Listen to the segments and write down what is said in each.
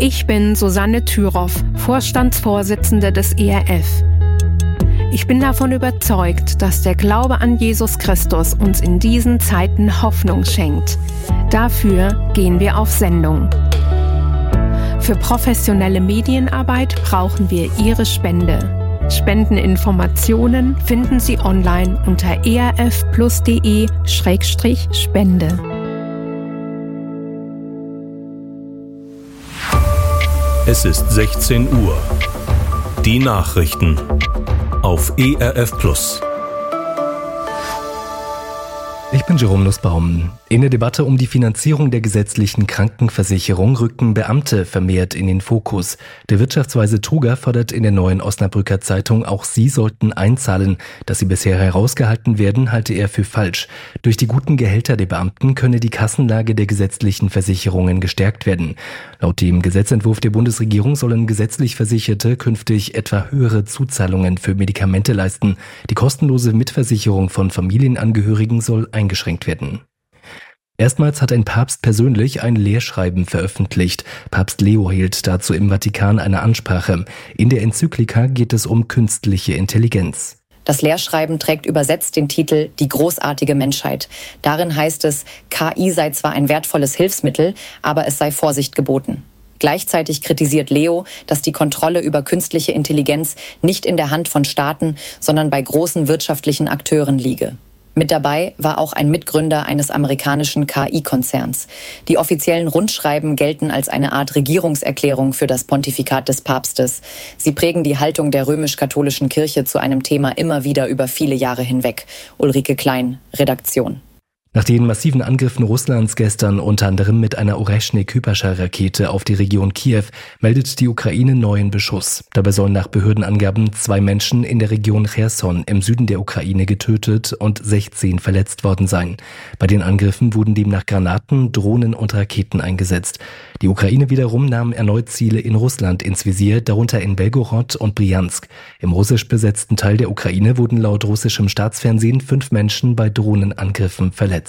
Ich bin Susanne Thüroff, Vorstandsvorsitzende des ERF. Ich bin davon überzeugt, dass der Glaube an Jesus Christus uns in diesen Zeiten Hoffnung schenkt. Dafür gehen wir auf Sendung. Für professionelle Medienarbeit brauchen wir Ihre Spende. Spendeninformationen finden Sie online unter erfplus.de/spende. Es ist 16 Uhr. Die Nachrichten auf ERF Plus. Ich bin Jerome Nussbaum. In der Debatte um die Finanzierung der gesetzlichen Krankenversicherung rücken Beamte vermehrt in den Fokus. Der Wirtschaftsweise Truger fordert in der Neuen Osnabrücker Zeitung, auch sie sollten einzahlen. Dass sie bisher herausgehalten werden, halte er für falsch. Durch die guten Gehälter der Beamten könne die Kassenlage der gesetzlichen Versicherungen gestärkt werden. Laut dem Gesetzentwurf der Bundesregierung sollen gesetzlich Versicherte künftig etwa höhere Zuzahlungen für Medikamente leisten. Die kostenlose Mitversicherung von Familienangehörigen soll eingeschränkt werden. Erstmals hat ein Papst persönlich ein Lehrschreiben veröffentlicht. Papst Leo hielt dazu im Vatikan eine Ansprache. In der Enzyklika geht es um künstliche Intelligenz. Das Lehrschreiben trägt übersetzt den Titel »Die großartige Menschheit«. Darin heißt es, KI sei zwar ein wertvolles Hilfsmittel, aber es sei Vorsicht geboten. Gleichzeitig kritisiert Leo, dass die Kontrolle über künstliche Intelligenz nicht in der Hand von Staaten, sondern bei großen wirtschaftlichen Akteuren liege. Mit dabei war auch ein Mitgründer eines amerikanischen KI-Konzerns. Die offiziellen Rundschreiben gelten als eine Art Regierungserklärung für das Pontifikat des Papstes. Sie prägen die Haltung der römisch-katholischen Kirche zu einem Thema immer wieder über viele Jahre hinweg. Ulrike Klein, Redaktion. Nach den massiven Angriffen Russlands gestern, unter anderem mit einer Oreschnik-Hyperschall-Rakete auf die Region Kiew, meldet die Ukraine neuen Beschuss. Dabei sollen nach Behördenangaben 2 Menschen in der Region Cherson im Süden der Ukraine getötet und 16 verletzt worden sein. Bei den Angriffen wurden demnach Granaten, Drohnen und Raketen eingesetzt. Die Ukraine wiederum nahm erneut Ziele in Russland ins Visier, darunter in Belgorod und Bryansk. Im russisch besetzten Teil der Ukraine wurden laut russischem Staatsfernsehen 5 Menschen bei Drohnenangriffen verletzt.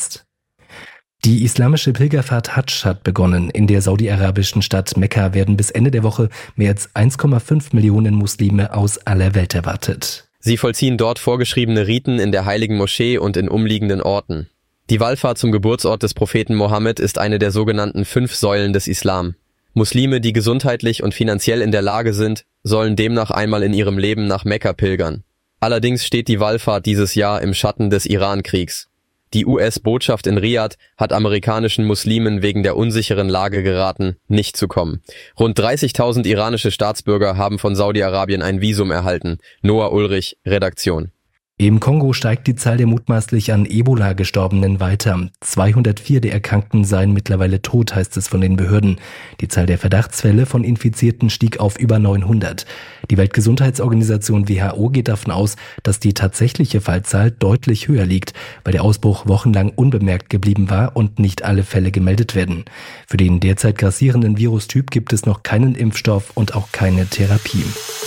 Die islamische Pilgerfahrt Hadsch hat begonnen. In der saudi-arabischen Stadt Mekka werden bis Ende der Woche mehr als 1,5 Millionen Muslime aus aller Welt erwartet. Sie vollziehen dort vorgeschriebene Riten in der heiligen Moschee und in umliegenden Orten. Die Wallfahrt zum Geburtsort des Propheten Mohammed ist eine der sogenannten 5 Säulen des Islam. Muslime, die gesundheitlich und finanziell in der Lage sind, sollen demnach einmal in ihrem Leben nach Mekka pilgern. Allerdings steht die Wallfahrt dieses Jahr im Schatten des Iran-Kriegs. Die US-Botschaft in Riad hat amerikanischen Muslimen wegen der unsicheren Lage geraten, nicht zu kommen. Rund 30.000 iranische Staatsbürger haben von Saudi-Arabien ein Visum erhalten. Noah Ulrich, Redaktion. Im Kongo steigt die Zahl der mutmaßlich an Ebola Gestorbenen weiter. 204 der Erkrankten seien mittlerweile tot, heißt es von den Behörden. Die Zahl der Verdachtsfälle von Infizierten stieg auf über 900. Die Weltgesundheitsorganisation WHO geht davon aus, dass die tatsächliche Fallzahl deutlich höher liegt, weil der Ausbruch wochenlang unbemerkt geblieben war und nicht alle Fälle gemeldet werden. Für den derzeit grassierenden Virustyp gibt es noch keinen Impfstoff und auch keine Therapie.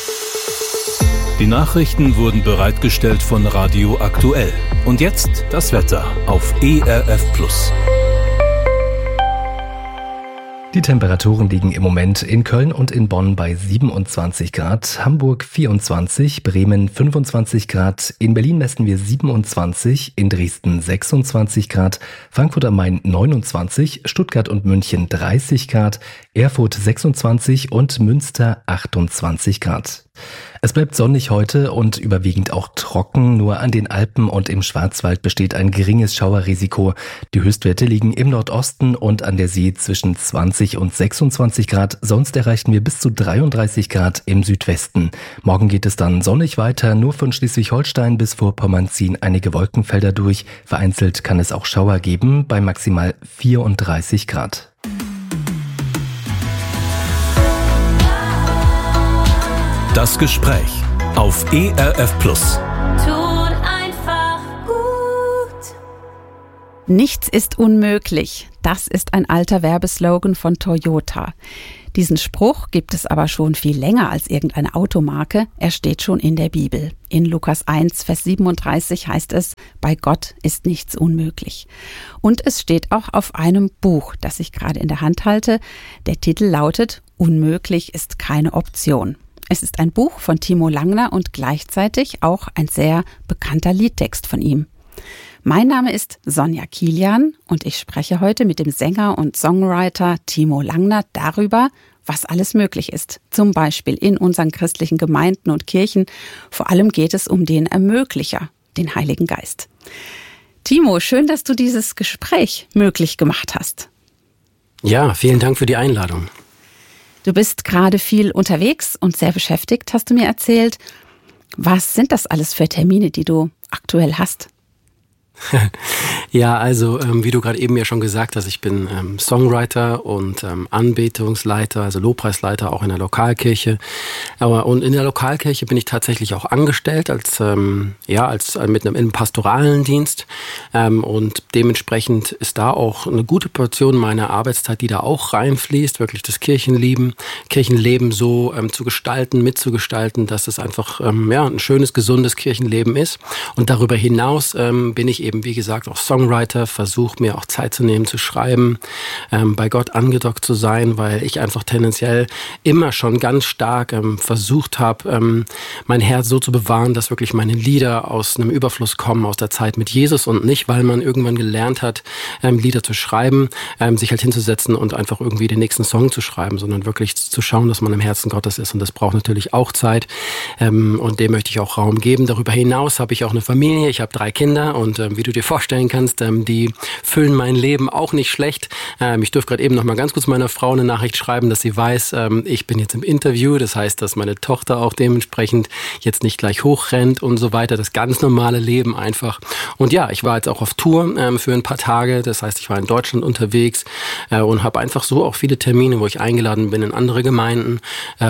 Die Nachrichten wurden bereitgestellt von Radio Aktuell. Und jetzt das Wetter auf ERF Plus. Die Temperaturen liegen im Moment in Köln und in Bonn bei 27 Grad, Hamburg 24, Bremen 25 Grad, in Berlin messen wir 27, in Dresden 26 Grad, Frankfurt am Main 29, Stuttgart und München 30 Grad, Erfurt 26 und Münster 28 Grad. Es bleibt sonnig heute und überwiegend auch trocken. Nur an den Alpen und im Schwarzwald besteht ein geringes Schauerrisiko. Die Höchstwerte liegen im Nordosten und an der See zwischen 20 und 26 Grad. Sonst erreichen wir bis zu 33 Grad im Südwesten. Morgen geht es dann sonnig weiter. Nur von Schleswig-Holstein bis Vorpommern ziehen einige Wolkenfelder durch. Vereinzelt kann es auch Schauer geben bei maximal 34 Grad. Das Gespräch auf ERF Plus. Tut einfach gut. Nichts ist unmöglich. Das ist ein alter Werbeslogan von Toyota. Diesen Spruch gibt es aber schon viel länger als irgendeine Automarke. Er steht schon in der Bibel. In Lukas 1, Vers 37 heißt es, bei Gott ist nichts unmöglich. Und es steht auch auf einem Buch, das ich gerade in der Hand halte. Der Titel lautet Unmöglich ist keine Option. Es ist ein Buch von Timo Langner und gleichzeitig auch ein sehr bekannter Liedtext von ihm. Mein Name ist Sonja Kilian und ich spreche heute mit dem Sänger und Songwriter Timo Langner darüber, was alles möglich ist. Zum Beispiel in unseren christlichen Gemeinden und Kirchen. Vor allem geht es um den Ermöglicher, den Heiligen Geist. Timo, schön, dass du dieses Gespräch möglich gemacht hast. Ja, vielen Dank für die Einladung. Du bist gerade viel unterwegs und sehr beschäftigt, hast du mir erzählt. Was sind das alles für Termine, die du aktuell hast? Ja, also wie du gerade eben ja schon gesagt hast, ich bin Songwriter und Anbetungsleiter, also Lobpreisleiter auch in der Lokalkirche. Und in der Lokalkirche bin ich tatsächlich auch angestellt als mit einem pastoralen Dienst. Und dementsprechend ist da auch eine gute Portion meiner Arbeitszeit, die da auch reinfließt, wirklich das Kirchenleben so zu gestalten, mitzugestalten, dass es einfach ein schönes, gesundes Kirchenleben ist. Und darüber hinaus bin ich eben, wie gesagt, auch Songwriter, versuche mir auch Zeit zu nehmen, zu schreiben, bei Gott angedockt zu sein, weil ich einfach tendenziell immer schon ganz stark versucht habe, mein Herz so zu bewahren, dass wirklich meine Lieder aus einem Überfluss kommen, aus der Zeit mit Jesus und nicht, weil man irgendwann gelernt hat, Lieder zu schreiben, sich halt hinzusetzen und einfach irgendwie den nächsten Song zu schreiben, sondern wirklich zu schauen, dass man im Herzen Gottes ist und das braucht natürlich auch Zeit und dem möchte ich auch Raum geben. Darüber hinaus habe ich auch eine Familie, ich habe 3 Kinder und wie du dir vorstellen kannst, die füllen mein Leben auch nicht schlecht. Ich durfte gerade eben noch mal ganz kurz meiner Frau eine Nachricht schreiben, dass sie weiß, ich bin jetzt im Interview. Das heißt, dass meine Tochter auch dementsprechend jetzt nicht gleich hochrennt und so weiter. Das ganz normale Leben einfach. Und ja, ich war jetzt auch auf Tour für ein paar Tage. Das heißt, ich war in Deutschland unterwegs und habe einfach so auch viele Termine, wo ich eingeladen bin in andere Gemeinden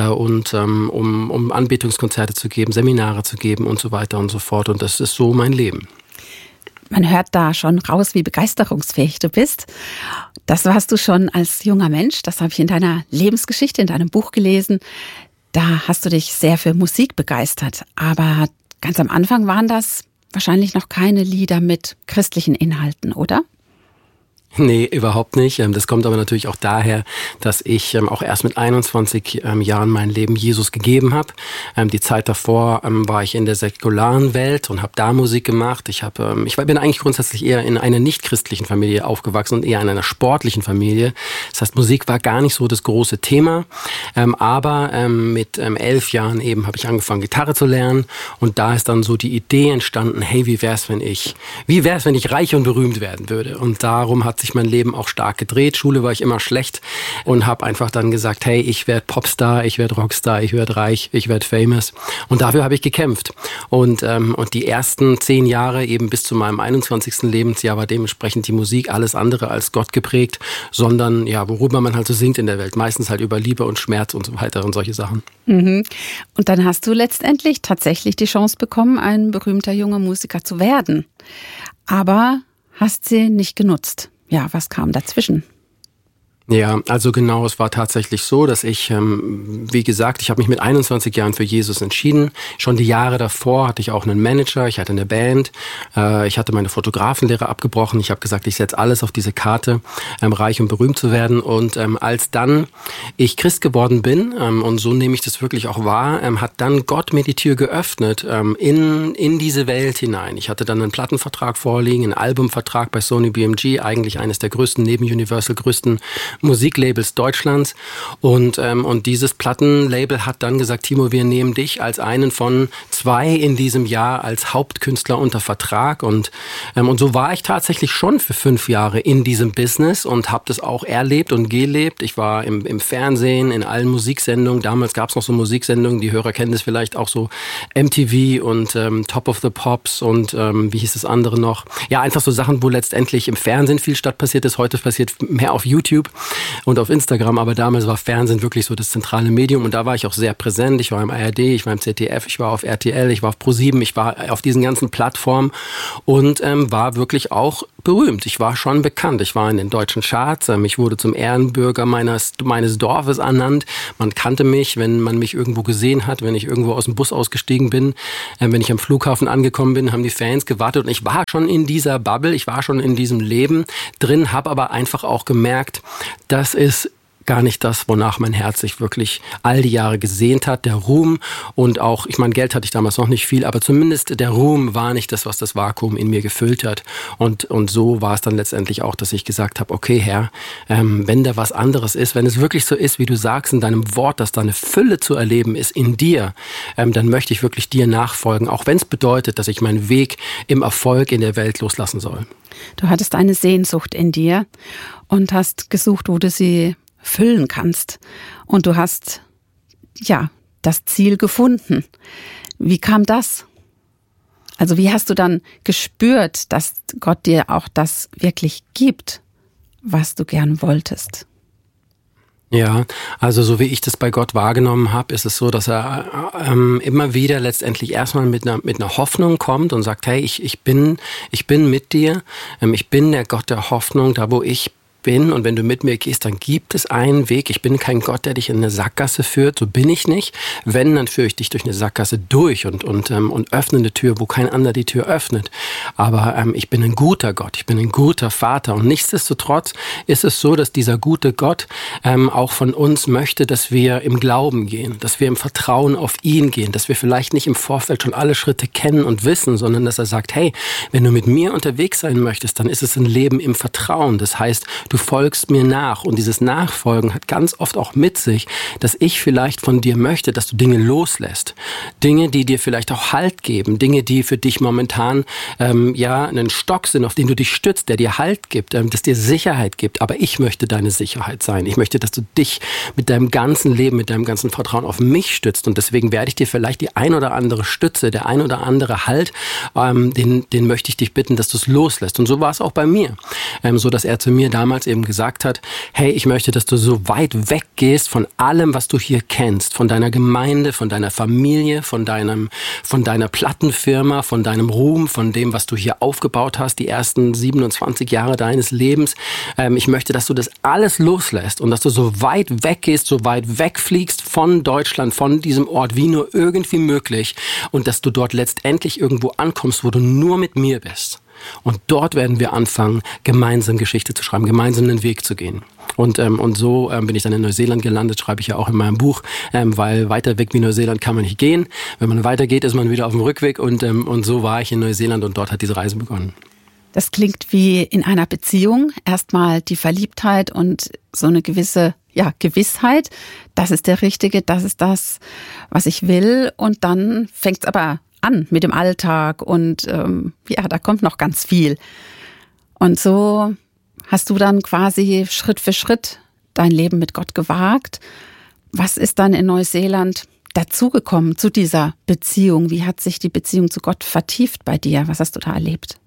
um Anbetungskonzerte zu geben, Seminare zu geben und so weiter und so fort. Und das ist so mein Leben. Man hört da schon raus, wie begeisterungsfähig du bist. Das warst du schon als junger Mensch. Das habe ich in deiner Lebensgeschichte, in deinem Buch gelesen. Da hast du dich sehr für Musik begeistert. Aber ganz am Anfang waren das wahrscheinlich noch keine Lieder mit christlichen Inhalten, oder? Nee, überhaupt nicht. Das kommt aber natürlich auch daher, dass ich auch erst mit 21 Jahren mein Leben Jesus gegeben habe. Die Zeit davor war ich in der säkularen Welt und habe da Musik gemacht. Ich bin eigentlich grundsätzlich eher in einer nicht-christlichen Familie aufgewachsen und eher in einer sportlichen Familie. Das heißt, Musik war gar nicht so das große Thema. Aber mit 11 Jahren eben habe ich angefangen, Gitarre zu lernen. Und da ist dann so die Idee entstanden, hey, wie wär's, wenn ich reich und berühmt werden würde? Und darum hat sich mein Leben auch stark gedreht. Schule war ich immer schlecht und habe einfach dann gesagt, hey, ich werde Popstar, ich werde Rockstar, ich werde reich, ich werde famous. Und dafür habe ich gekämpft. Und die ersten 10 Jahre eben bis zu meinem 21. Lebensjahr war dementsprechend die Musik alles andere als Gott geprägt, sondern ja, worüber man halt so singt in der Welt. Meistens halt über Liebe und Schmerz und so weiter und solche Sachen. Mhm. Und dann hast du letztendlich tatsächlich die Chance bekommen, ein berühmter junger Musiker zu werden. Aber hast sie nicht genutzt. Ja, was kam dazwischen? Ja, also genau, es war tatsächlich so, dass ich, wie gesagt, ich habe mich mit 21 Jahren für Jesus entschieden. Schon die Jahre davor hatte ich auch einen Manager, ich hatte eine Band, ich hatte meine Fotografenlehre abgebrochen. Ich habe gesagt, ich setze alles auf diese Karte, reich und berühmt zu werden. Und als dann ich Christ geworden bin, und so nehme ich das wirklich auch wahr, hat dann Gott mir die Tür geöffnet in diese Welt hinein. Ich hatte dann einen Plattenvertrag vorliegen, einen Albumvertrag bei Sony BMG, eigentlich eines der größten, neben Universal größten Musiklabels Deutschlands und dieses Plattenlabel hat dann gesagt, Timo, wir nehmen dich als einen von 2 in diesem Jahr als Hauptkünstler unter Vertrag und so war ich tatsächlich schon für 5 Jahre in diesem Business und habe das auch erlebt und gelebt. Ich war im Fernsehen, in allen Musiksendungen, damals gab es noch so Musiksendungen, die Hörer kennen das vielleicht auch so MTV und Top of the Pops und wie hieß das andere noch? Ja, einfach so Sachen, wo letztendlich im Fernsehen viel statt passiert ist, heute passiert mehr auf YouTube und auf Instagram, aber damals war Fernsehen wirklich so das zentrale Medium und da war ich auch sehr präsent. Ich war im ARD, ich war im ZDF, ich war auf RTL, ich war auf ProSieben, ich war auf diesen ganzen Plattformen und war wirklich auch berühmt. Ich war schon bekannt. Ich war in den deutschen Charts. Ich wurde zum Ehrenbürger meines Dorfes ernannt. Man kannte mich, wenn man mich irgendwo gesehen hat, wenn ich irgendwo aus dem Bus ausgestiegen bin, wenn ich am Flughafen angekommen bin, haben die Fans gewartet und ich war schon in dieser Bubble, ich war schon in diesem Leben drin, habe aber einfach auch gemerkt, dass es gar nicht das, wonach mein Herz sich wirklich all die Jahre gesehnt hat. Der Ruhm und auch, ich meine, Geld hatte ich damals noch nicht viel, aber zumindest der Ruhm war nicht das, was das Vakuum in mir gefüllt hat. Und so war es dann letztendlich auch, dass ich gesagt habe, okay Herr, wenn da was anderes ist, wenn es wirklich so ist, wie du sagst in deinem Wort, dass da eine Fülle zu erleben ist in dir, dann möchte ich wirklich dir nachfolgen, auch wenn es bedeutet, dass ich meinen Weg im Erfolg in der Welt loslassen soll. Du hattest eine Sehnsucht in dir und hast gesucht, wo du sie füllen kannst. Und du hast, ja, das Ziel gefunden. Wie kam das? Also wie hast du dann gespürt, dass Gott dir auch das wirklich gibt, was du gern wolltest? Ja, also so wie ich das bei Gott wahrgenommen habe, ist es so, dass er immer wieder letztendlich erstmal mit einer Hoffnung kommt und sagt, hey, ich bin mit dir, ich bin der Gott der Hoffnung, da wo ich bin, und wenn du mit mir gehst, dann gibt es einen Weg. Ich bin kein Gott, der dich in eine Sackgasse führt, so bin ich nicht. Wenn, dann führe ich dich durch eine Sackgasse durch und öffne eine Tür, wo kein anderer die Tür öffnet. Aber ich bin ein guter Gott, ich bin ein guter Vater, und nichtsdestotrotz ist es so, dass dieser gute Gott auch von uns möchte, dass wir im Glauben gehen, dass wir im Vertrauen auf ihn gehen, dass wir vielleicht nicht im Vorfeld schon alle Schritte kennen und wissen, sondern dass er sagt, hey, wenn du mit mir unterwegs sein möchtest, dann ist es ein Leben im Vertrauen. Das heißt, du folgst mir nach, und dieses Nachfolgen hat ganz oft auch mit sich, dass ich vielleicht von dir möchte, dass du Dinge loslässt. Dinge, die dir vielleicht auch Halt geben, Dinge, die für dich momentan einen Stock sind, auf den du dich stützt, der dir Halt gibt, das dir Sicherheit gibt. Aber ich möchte deine Sicherheit sein. Ich möchte, dass du dich mit deinem ganzen Leben, mit deinem ganzen Vertrauen auf mich stützt, und deswegen werde ich dir vielleicht die ein oder andere Stütze, der ein oder andere Halt, den möchte ich dich bitten, dass du es loslässt. Und so war es auch bei mir, so dass er zu mir damals eben gesagt hat, hey, ich möchte, dass du so weit weggehst von allem, was du hier kennst, von deiner Gemeinde, von deiner Familie, von deiner Plattenfirma, von deinem Ruhm, von dem, was du hier aufgebaut hast, die ersten 27 Jahre deines Lebens. Ich möchte, dass du das alles loslässt und dass du so weit weggehst, so weit wegfliegst von Deutschland, von diesem Ort, wie nur irgendwie möglich, und dass du dort letztendlich irgendwo ankommst, wo du nur mit mir bist. Und dort werden wir anfangen, gemeinsam Geschichte zu schreiben, gemeinsam einen Weg zu gehen. Und so bin ich dann in Neuseeland gelandet, schreibe ich ja auch in meinem Buch, weil weiter weg wie Neuseeland kann man nicht gehen. Wenn man weitergeht, ist man wieder auf dem Rückweg, und so war ich in Neuseeland, und dort hat diese Reise begonnen. Das klingt wie in einer Beziehung. Erstmal die Verliebtheit und so eine gewisse Gewissheit. Das ist der Richtige, das ist das, was ich will. Und dann fängt es aber an mit dem Alltag, und da kommt noch ganz viel. Und so hast du dann quasi Schritt für Schritt dein Leben mit Gott gewagt. Was ist dann in Neuseeland dazugekommen zu dieser Beziehung? Wie hat sich die Beziehung zu Gott vertieft bei dir? Was hast du da erlebt?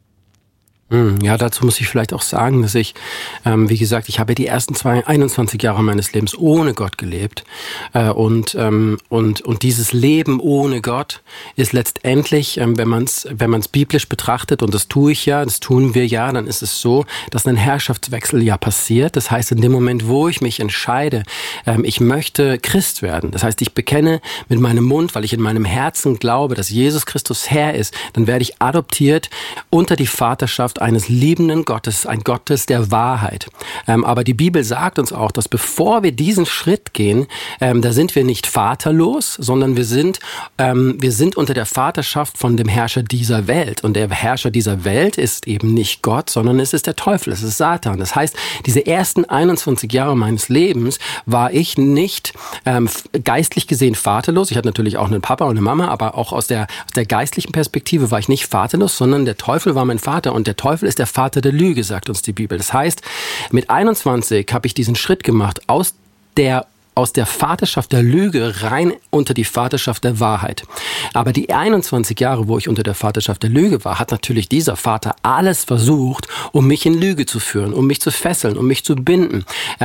Ja, dazu muss ich vielleicht auch sagen, dass ich, wie gesagt, ich habe die ersten 21 Jahre meines Lebens ohne Gott gelebt, und dieses Leben ohne Gott ist letztendlich, wenn man es biblisch betrachtet, und das tun wir ja, dann ist es so, dass ein Herrschaftswechsel ja passiert. Das heißt, in dem Moment, wo ich mich entscheide, ich möchte Christ werden, das heißt, ich bekenne mit meinem Mund, weil ich in meinem Herzen glaube, dass Jesus Christus Herr ist, dann werde ich adoptiert unter die Vaterschaft eines liebenden Gottes, ein Gottes der Wahrheit. Aber die Bibel sagt uns auch, dass bevor wir diesen Schritt gehen, da sind wir nicht vaterlos, sondern wir sind unter der Vaterschaft von dem Herrscher dieser Welt. Und der Herrscher dieser Welt ist eben nicht Gott, sondern es ist der Teufel, es ist Satan. Das heißt, diese ersten 21 Jahre meines Lebens war ich nicht geistlich gesehen vaterlos. Ich hatte natürlich auch einen Papa und eine Mama, aber auch aus der geistlichen Perspektive war ich nicht vaterlos, sondern der Teufel war mein Vater, und der Teufel ist der Vater der Lüge, sagt uns die Bibel. Das heißt, mit 21 habe ich diesen Schritt gemacht aus der Vaterschaft der Lüge rein unter die Vaterschaft der Wahrheit. Aber die 21 Jahre, wo ich unter der Vaterschaft der Lüge war, hat natürlich dieser Vater alles versucht, um mich in Lüge zu führen, um mich zu fesseln, um mich zu binden,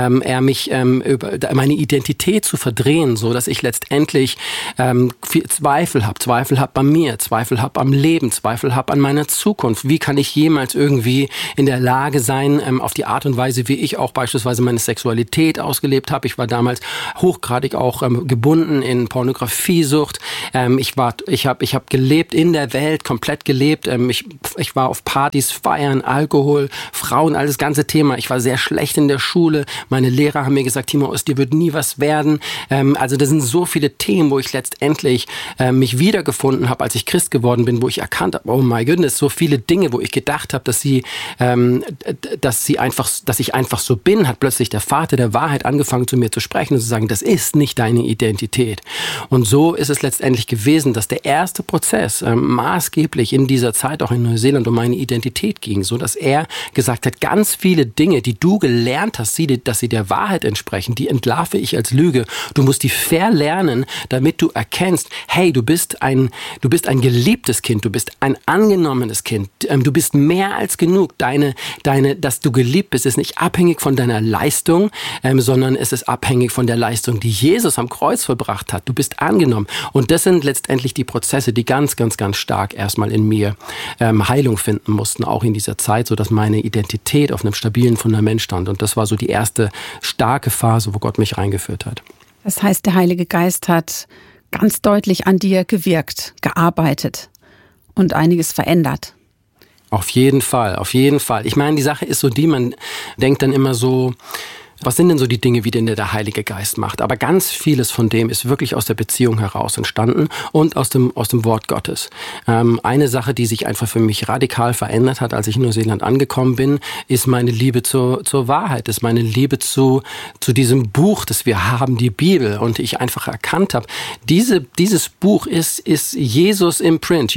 über meine Identität zu verdrehen, so dass ich letztendlich Zweifel habe bei mir, Zweifel habe am Leben, Zweifel habe an meiner Zukunft. Wie kann ich jemals irgendwie in der Lage sein, auf die Art und Weise, wie ich auch beispielsweise meine Sexualität ausgelebt habe? Ich war damals hochgradig auch gebunden in Pornografiesucht. Ich habe gelebt in der Welt, komplett gelebt. Ich war auf Partys, Feiern, Alkohol, Frauen, alles ganze Thema. Ich war sehr schlecht in der Schule. Meine Lehrer haben mir gesagt, Timo, aus dir wird nie was werden. Also das sind so viele Themen, wo ich letztendlich mich wiedergefunden habe, als ich Christ geworden bin, wo ich erkannt habe, oh my goodness, so viele Dinge, wo ich gedacht habe, dass ich einfach so bin, hat plötzlich der Vater der Wahrheit angefangen zu mir zu sprechen und zu sagen, das ist nicht deine Identität. Und so ist es letztendlich gewesen, dass der erste Prozess maßgeblich in dieser Zeit auch in Neuseeland um meine Identität ging, so dass er gesagt hat, ganz viele Dinge, die du gelernt hast, dass sie der Wahrheit entsprechen, die entlarve ich als Lüge. Du musst die verlernen, damit du erkennst, hey, du bist ein geliebtes Kind, du bist ein angenommenes Kind, du bist mehr als genug. Dass du geliebt bist, ist nicht abhängig von deiner Leistung, sondern es ist abhängig von der Leistung, die Jesus am Kreuz vollbracht hat. Du bist angenommen. Und das sind letztendlich die Prozesse, die ganz, ganz, ganz stark erstmal in mir Heilung finden mussten, auch in dieser Zeit, sodass meine Identität auf einem stabilen Fundament stand. Und das war so die erste starke Phase, wo Gott mich reingeführt hat. Das heißt, der Heilige Geist hat ganz deutlich an dir gewirkt, gearbeitet und einiges verändert. Auf jeden Fall, auf jeden Fall. Ich meine, die Sache ist so man denkt dann immer so, was sind denn so die Dinge, wie denn der Heilige Geist macht? Aber ganz vieles von dem ist wirklich aus der Beziehung heraus entstanden und aus dem Wort Gottes. Eine Sache, die sich einfach für mich radikal verändert hat, als ich in Neuseeland angekommen bin, ist meine Liebe zur Wahrheit, ist meine Liebe zu diesem Buch, das wir haben, die Bibel. Und ich einfach erkannt habe, dieses Buch ist Jesus im Print.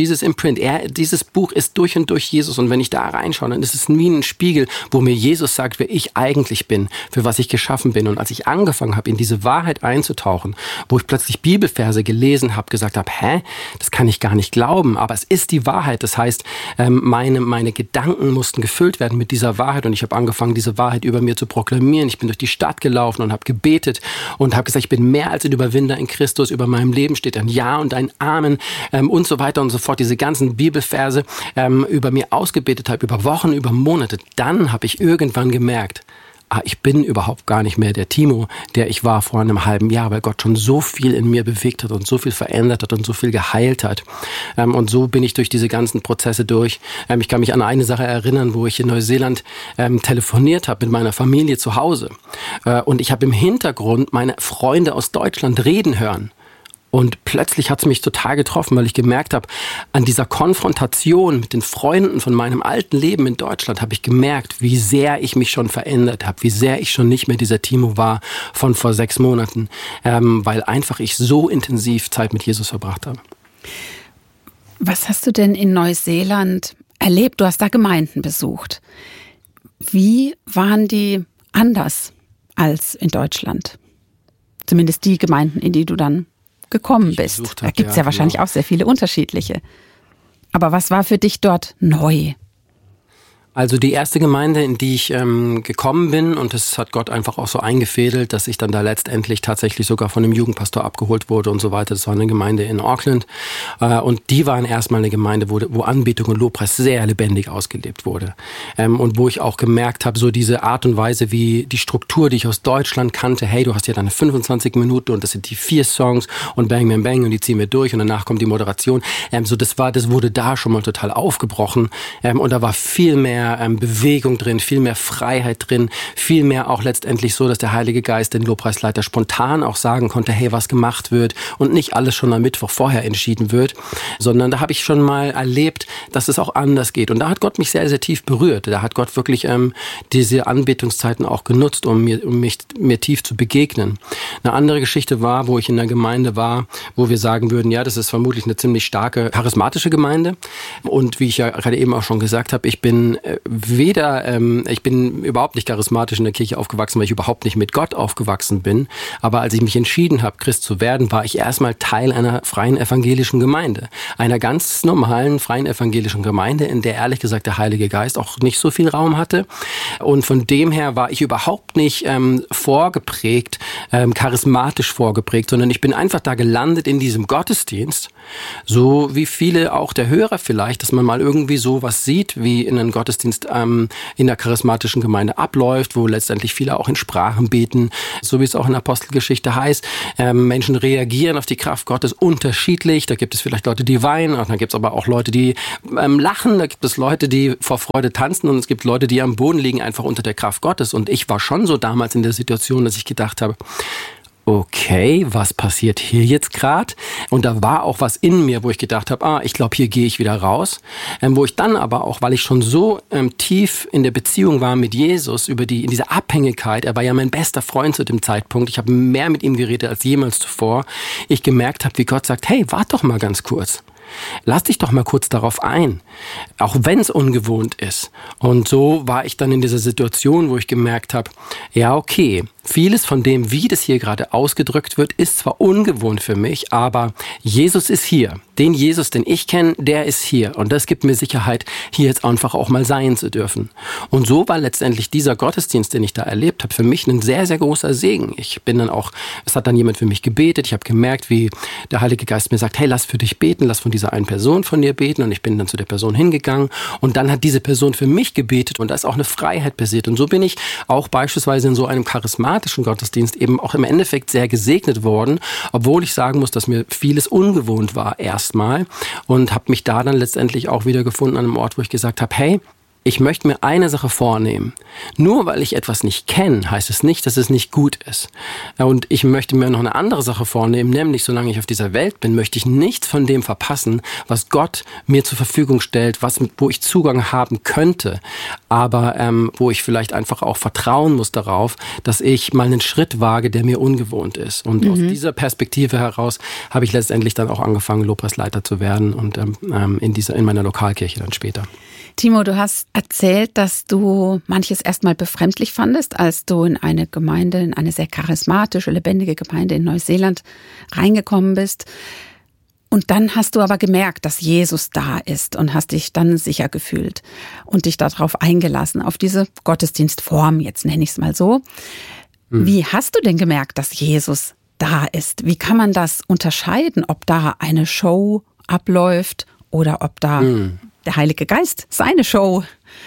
Dieses Buch ist durch und durch Jesus. Und wenn ich da reinschaue, dann ist es wie ein Spiegel, wo mir Jesus sagt, wer ich eigentlich bin, für was ich geschaffen bin. Und als ich angefangen habe, in diese Wahrheit einzutauchen, wo ich plötzlich Bibelverse gelesen habe, gesagt habe, das kann ich gar nicht glauben, aber es ist die Wahrheit. Das heißt, meine Gedanken mussten gefüllt werden mit dieser Wahrheit und ich habe angefangen, diese Wahrheit über mir zu proklamieren. Ich bin durch die Stadt gelaufen und habe gebetet und habe gesagt, ich bin mehr als ein Überwinder in Christus. Über meinem Leben steht ein Ja und ein Amen und so weiter und so fort. Diese ganzen Bibelverse über mir ausgebetet habe, über Wochen, über Monate. Dann habe ich irgendwann gemerkt, ich bin überhaupt gar nicht mehr der Timo, der ich war vor einem halben Jahr, weil Gott schon so viel in mir bewegt hat und so viel verändert hat und so viel geheilt hat. Und so bin ich durch diese ganzen Prozesse durch. Ich kann mich an eine Sache erinnern, wo ich in Neuseeland telefoniert habe mit meiner Familie zu Hause. Und ich habe im Hintergrund meine Freunde aus Deutschland reden hören. Und plötzlich hat es mich total getroffen, weil ich gemerkt habe, an dieser Konfrontation mit den Freunden von meinem alten Leben in Deutschland habe ich gemerkt, wie sehr ich mich schon verändert habe, wie sehr ich schon nicht mehr dieser Timo war von vor 6 Monaten, weil einfach ich so intensiv Zeit mit Jesus verbracht habe. Was hast du denn in Neuseeland erlebt? Du hast da Gemeinden besucht. Wie waren die anders als in Deutschland? Zumindest die Gemeinden, in die du dann gekommen bist. Da gibt es ja wahrscheinlich auch sehr viele unterschiedliche. Aber was war für dich dort neu? Also die erste Gemeinde, in die ich gekommen bin, und das hat Gott einfach auch so eingefädelt, dass ich dann da letztendlich tatsächlich sogar von einem Jugendpastor abgeholt wurde und so weiter. Das war eine Gemeinde in Auckland. Und die waren erstmal eine Gemeinde, wo Anbetung und Lobpreis sehr lebendig ausgelebt wurde. Und wo ich auch gemerkt habe, so diese Art und Weise, wie die Struktur, die ich aus Deutschland kannte, hey, du hast ja deine 25 Minuten und das sind die 4 Songs und Bang, Bang, Bang und die ziehen wir durch und danach kommt die Moderation. Das wurde da schon mal total aufgebrochen. Und da war viel mehr Bewegung drin, viel mehr Freiheit drin, viel mehr auch letztendlich so, dass der Heilige Geist den Lobpreisleiter spontan auch sagen konnte, hey, was gemacht wird und nicht alles schon am Mittwoch vorher entschieden wird, sondern da habe ich schon mal erlebt, dass es auch anders geht. Und da hat Gott mich sehr, sehr tief berührt. Da hat Gott wirklich diese Anbetungszeiten auch genutzt, um mir tief zu begegnen. Eine andere Geschichte war, wo ich in einer Gemeinde war, wo wir sagen würden, ja, das ist vermutlich eine ziemlich starke charismatische Gemeinde. Und wie ich ja gerade eben auch schon gesagt habe, ich bin überhaupt nicht charismatisch in der Kirche aufgewachsen, weil ich überhaupt nicht mit Gott aufgewachsen bin. Aber als ich mich entschieden habe, Christ zu werden, war ich erstmal Teil einer freien evangelischen Gemeinde. Einer ganz normalen freien evangelischen Gemeinde, in der ehrlich gesagt der Heilige Geist auch nicht so viel Raum hatte. Und von dem her war ich überhaupt nicht vorgeprägt, charismatisch vorgeprägt, sondern ich bin einfach da gelandet in diesem Gottesdienst, so wie viele auch der Hörer vielleicht, dass man mal irgendwie so was sieht, wie in einem Gottesdienst in der charismatischen Gemeinde abläuft, wo letztendlich viele auch in Sprachen beten, so wie es auch in der Apostelgeschichte heißt. Menschen reagieren auf die Kraft Gottes unterschiedlich. Da gibt es vielleicht Leute, die weinen, und dann gibt es aber auch Leute, die lachen. Da gibt es Leute, die vor Freude tanzen, und es gibt Leute, die am Boden liegen, einfach unter der Kraft Gottes. Und ich war schon so damals in der Situation, dass ich gedacht habe, okay, was passiert hier jetzt gerade? Und da war auch was in mir, wo ich gedacht habe, ich glaube, hier gehe ich wieder raus. Wo ich dann aber auch, weil ich schon so tief in der Beziehung war mit Jesus, in dieser Abhängigkeit, er war ja mein bester Freund zu dem Zeitpunkt, ich habe mehr mit ihm geredet als jemals zuvor, ich gemerkt habe, wie Gott sagt, hey, warte doch mal ganz kurz. Lass dich doch mal kurz darauf ein, auch wenn es ungewohnt ist. Und so war ich dann in dieser Situation, wo ich gemerkt habe, ja okay, vieles von dem, wie das hier gerade ausgedrückt wird, ist zwar ungewohnt für mich, aber Jesus ist hier. Den Jesus, den ich kenne, der ist hier. Und das gibt mir Sicherheit, hier jetzt einfach auch mal sein zu dürfen. Und so war letztendlich dieser Gottesdienst, den ich da erlebt habe, für mich ein sehr, sehr großer Segen. Es hat dann jemand für mich gebetet. Ich habe gemerkt, wie der Heilige Geist mir sagt, hey, lass für dich beten, lass von dieser einen Person von dir beten. Und ich bin dann zu der Person hingegangen. Und dann hat diese Person für mich gebetet. Und da ist auch eine Freiheit passiert. Und so bin ich auch beispielsweise in so einem charismatischen Gottesdienst eben auch im Endeffekt sehr gesegnet worden, obwohl ich sagen muss, dass mir vieles ungewohnt war erstmal, und habe mich da dann letztendlich auch wieder gefunden an einem Ort, wo ich gesagt habe, hey, ich möchte mir eine Sache vornehmen. Nur weil ich etwas nicht kenne, heißt es nicht, dass es nicht gut ist. Und ich möchte mir noch eine andere Sache vornehmen, nämlich solange ich auf dieser Welt bin, möchte ich nichts von dem verpassen, was Gott mir zur Verfügung stellt, wo ich Zugang haben könnte, aber wo ich vielleicht einfach auch vertrauen muss darauf, dass ich mal einen Schritt wage, der mir ungewohnt ist. Und aus dieser Perspektive heraus habe ich letztendlich dann auch angefangen, Lobpreisleiter zu werden und in meiner Lokalkirche dann später. Timo, du hast erzählt, dass du manches erstmal befremdlich fandest, als du in eine Gemeinde, in eine sehr charismatische, lebendige Gemeinde in Neuseeland reingekommen bist. Und dann hast du aber gemerkt, dass Jesus da ist und hast dich dann sicher gefühlt und dich darauf eingelassen, auf diese Gottesdienstform, jetzt nenne ich es mal so. Wie hast du denn gemerkt, dass Jesus da ist? Wie kann man das unterscheiden, ob da eine Show abläuft oder ob da der Heilige Geist seine Show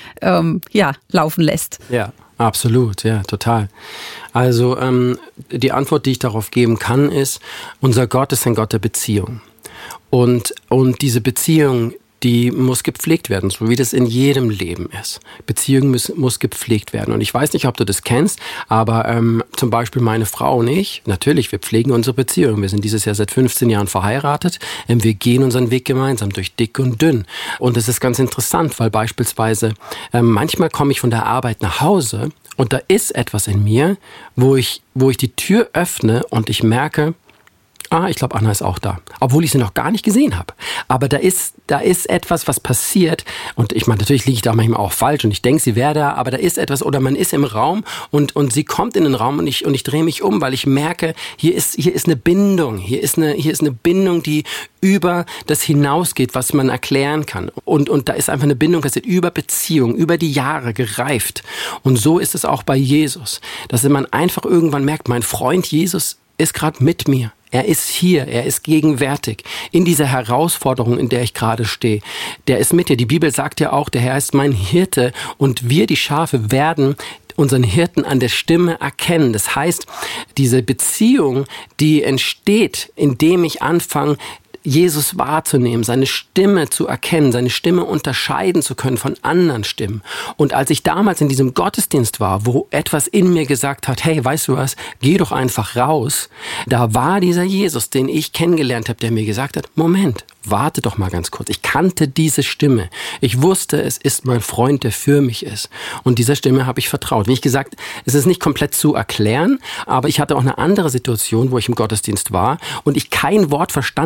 laufen lässt? Ja, absolut, ja, total. Also die Antwort, die ich darauf geben kann, ist, unser Gott ist ein Gott der Beziehung. Und diese Beziehung, die muss gepflegt werden, so wie das in jedem Leben ist. Beziehung muss gepflegt werden. Und ich weiß nicht, ob du das kennst, aber zum Beispiel meine Frau und ich, natürlich, wir pflegen unsere Beziehung. Wir sind dieses Jahr seit 15 Jahren verheiratet. Wir gehen unseren Weg gemeinsam durch dick und dünn. Und das ist ganz interessant, weil beispielsweise manchmal komme ich von der Arbeit nach Hause und da ist etwas in mir, wo ich die Tür öffne und ich merke, ich glaube, Anna ist auch da. Obwohl ich sie noch gar nicht gesehen habe. Aber da ist etwas, was passiert. Und ich meine, natürlich liege ich da manchmal auch falsch und ich denke, sie wäre da, aber da ist etwas, oder man ist im Raum und sie kommt in den Raum und ich drehe mich um, weil ich merke, hier ist eine Bindung. Hier ist eine Bindung, die über das hinausgeht, was man erklären kann. Und da ist einfach eine Bindung passiert über Beziehung, über die Jahre gereift. Und so ist es auch bei Jesus. Dass man einfach irgendwann merkt, mein Freund Jesus ist gerade mit mir. Er ist hier, er ist gegenwärtig in dieser Herausforderung, in der ich gerade stehe. Der ist mit dir. Die Bibel sagt ja auch, der Herr ist mein Hirte und wir, die Schafe, werden unseren Hirten an der Stimme erkennen. Das heißt, diese Beziehung, die entsteht, indem ich anfange, Jesus wahrzunehmen, seine Stimme zu erkennen, seine Stimme unterscheiden zu können von anderen Stimmen. Und als ich damals in diesem Gottesdienst war, wo etwas in mir gesagt hat, hey, weißt du was, geh doch einfach raus, da war dieser Jesus, den ich kennengelernt habe, der mir gesagt hat, Moment, warte doch mal ganz kurz. Ich kannte diese Stimme. Ich wusste, es ist mein Freund, der für mich ist. Und dieser Stimme habe ich vertraut. Wie ich gesagt, es ist nicht komplett zu erklären, aber ich hatte auch eine andere Situation, wo ich im Gottesdienst war und ich kein Wort verstanden habe von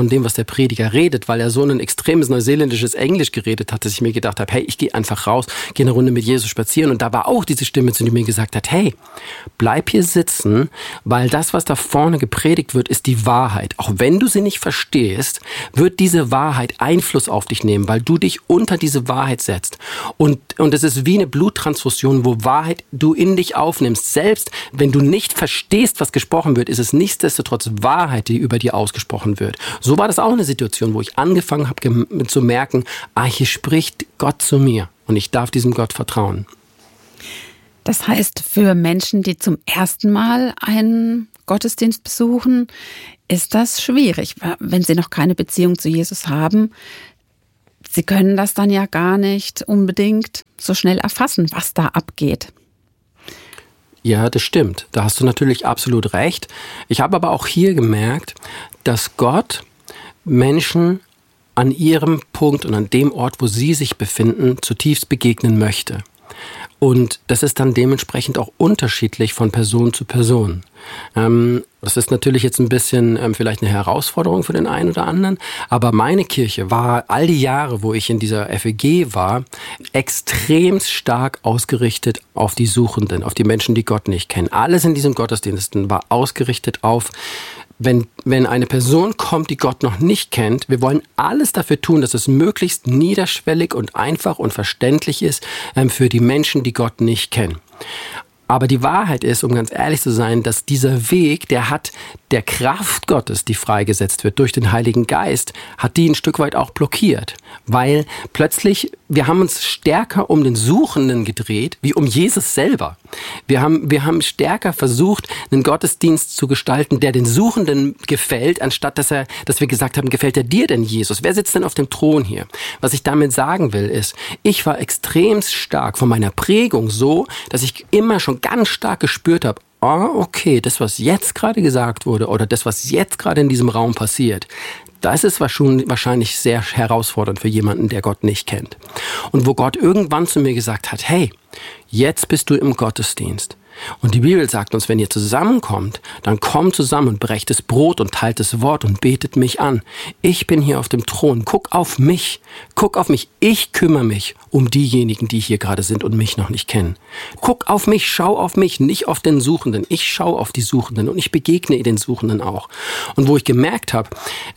von dem, was der Prediger redet, weil er so ein extremes neuseeländisches Englisch geredet hat, dass ich mir gedacht habe, hey, ich gehe einfach raus, gehe eine Runde mit Jesus spazieren. Und da war auch diese Stimme, die mir gesagt hat, hey, bleib hier sitzen, weil das, was da vorne gepredigt wird, ist die Wahrheit. Auch wenn du sie nicht verstehst, wird diese Wahrheit Einfluss auf dich nehmen, weil du dich unter diese Wahrheit setzt. Und es ist wie eine Bluttransfusion, wo Wahrheit du in dich aufnimmst. Selbst wenn du nicht verstehst, was gesprochen wird, ist es nichtsdestotrotz Wahrheit, die über dir ausgesprochen wird. So war das auch eine Situation, wo ich angefangen habe zu merken, hier spricht Gott zu mir und ich darf diesem Gott vertrauen. Das heißt, für Menschen, die zum ersten Mal einen Gottesdienst besuchen, ist das schwierig, wenn sie noch keine Beziehung zu Jesus haben. Sie können das dann ja gar nicht unbedingt so schnell erfassen, was da abgeht. Ja, das stimmt. Da hast du natürlich absolut recht. Ich habe aber auch hier gemerkt, dass Gott Menschen an ihrem Punkt und an dem Ort, wo sie sich befinden, zutiefst begegnen möchte. Und das ist dann dementsprechend auch unterschiedlich von Person zu Person. Das ist natürlich jetzt ein bisschen vielleicht eine Herausforderung für den einen oder anderen, aber meine Kirche war all die Jahre, wo ich in dieser FEG war, extrem stark ausgerichtet auf die Suchenden, auf die Menschen, die Gott nicht kennen. Alles in diesen Gottesdiensten war ausgerichtet auf, wenn eine Person kommt, die Gott noch nicht kennt, wir wollen alles dafür tun, dass es möglichst niederschwellig und einfach und verständlich ist für die Menschen, die Gott nicht kennen. Aber die Wahrheit ist, um ganz ehrlich zu sein, dass dieser Weg, der hat der Kraft Gottes, die freigesetzt wird durch den Heiligen Geist, hat die ein Stück weit auch blockiert. Weil plötzlich, wir haben uns stärker um den Suchenden gedreht, wie um Jesus selber. Wir haben stärker versucht, einen Gottesdienst zu gestalten, der den Suchenden gefällt, anstatt dass wir gesagt haben, gefällt er dir denn, Jesus? Wer sitzt denn auf dem Thron hier? Was ich damit sagen will, ist, ich war extrem stark von meiner Prägung so, dass ich immer schon ganz stark gespürt habe, okay, das, was jetzt gerade gesagt wurde oder das, was jetzt gerade in diesem Raum passiert, das ist wahrscheinlich sehr herausfordernd für jemanden, der Gott nicht kennt. Und wo Gott irgendwann zu mir gesagt hat, hey, jetzt bist du im Gottesdienst. Und die Bibel sagt uns, wenn ihr zusammenkommt, dann kommt zusammen und brecht das Brot und teilt das Wort und betet mich an. Ich bin hier auf dem Thron. Guck auf mich. Ich kümmere mich um diejenigen, die hier gerade sind und mich noch nicht kennen. Guck auf mich, schau auf mich, nicht auf den Suchenden. Ich schaue auf die Suchenden und ich begegne den Suchenden auch. Und wo ich gemerkt habe,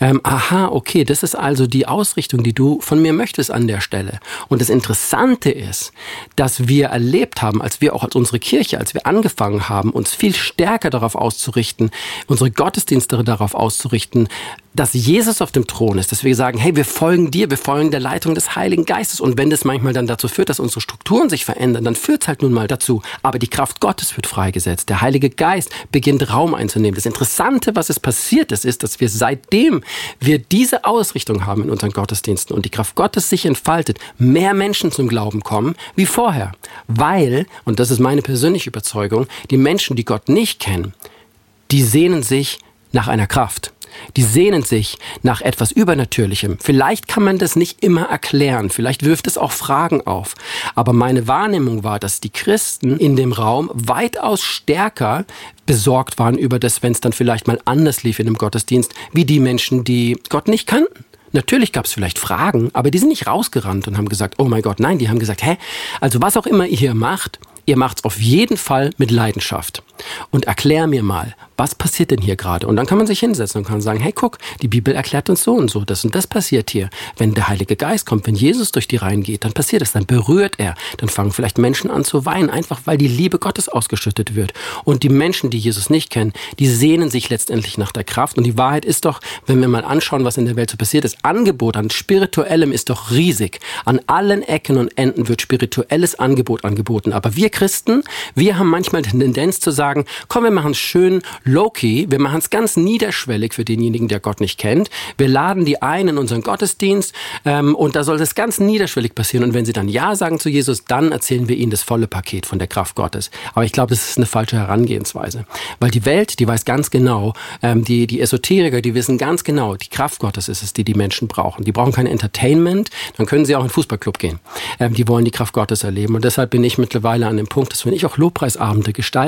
okay, das ist also die Ausrichtung, die du von mir möchtest an der Stelle. Und das Interessante ist, dass wir erlebt haben, als wir unsere Kirche, als wir angefangen haben, uns viel stärker darauf auszurichten, unsere Gottesdienste darauf auszurichten, dass Jesus auf dem Thron ist, dass wir sagen, hey, wir folgen dir, wir folgen der Leitung des Heiligen Geistes. Und wenn das manchmal dann dazu führt, dass unsere Strukturen sich verändern, dann führt es halt nun mal dazu. Aber die Kraft Gottes wird freigesetzt. Der Heilige Geist beginnt Raum einzunehmen. Das Interessante, was es passiert ist, dass wir seitdem wir diese Ausrichtung haben in unseren Gottesdiensten und die Kraft Gottes sich entfaltet, mehr Menschen zum Glauben kommen wie vorher. Weil, und das ist meine persönliche Überzeugung, die Menschen, die Gott nicht kennen, die sehnen sich nach einer Kraft. Die sehnen sich nach etwas Übernatürlichem. Vielleicht kann man das nicht immer erklären, vielleicht wirft es auch Fragen auf. Aber meine Wahrnehmung war, dass die Christen in dem Raum weitaus stärker besorgt waren über das, wenn es dann vielleicht mal anders lief in dem Gottesdienst, wie die Menschen, die Gott nicht kannten. Natürlich gab es vielleicht Fragen, aber die sind nicht rausgerannt und haben gesagt, oh mein Gott, nein, die haben gesagt, also was auch immer ihr hier macht, ihr macht's auf jeden Fall mit Leidenschaft. Und erklär mir mal, was passiert denn hier gerade? Und dann kann man sich hinsetzen und kann sagen, hey, guck, die Bibel erklärt uns so und das passiert hier. Wenn der Heilige Geist kommt, wenn Jesus durch die Reihen geht, dann passiert es, dann berührt er. Dann fangen vielleicht Menschen an zu weinen, einfach weil die Liebe Gottes ausgeschüttet wird. Und die Menschen, die Jesus nicht kennen, die sehnen sich letztendlich nach der Kraft. Und die Wahrheit ist doch, wenn wir mal anschauen, was in der Welt so passiert, das Angebot an Spirituellem ist doch riesig. An allen Ecken und Enden wird spirituelles Angebot angeboten. Aber wir Christen, wir haben manchmal die Tendenz zu sagen, komm, wir machen es schön low-key, wir machen es ganz niederschwellig für denjenigen, der Gott nicht kennt. Wir laden die ein in unseren Gottesdienst und da soll das ganz niederschwellig passieren. Und wenn sie dann Ja sagen zu Jesus, dann erzählen wir ihnen das volle Paket von der Kraft Gottes. Aber ich glaube, das ist eine falsche Herangehensweise. Weil die Welt, die weiß ganz genau, die Esoteriker, die wissen ganz genau, die Kraft Gottes ist es, die Menschen brauchen. Die brauchen kein Entertainment, dann können sie auch in den Fußballclub gehen. Die wollen die Kraft Gottes erleben. Und deshalb bin ich mittlerweile an dem Punkt, dass wenn ich auch Lobpreisabende gestalte,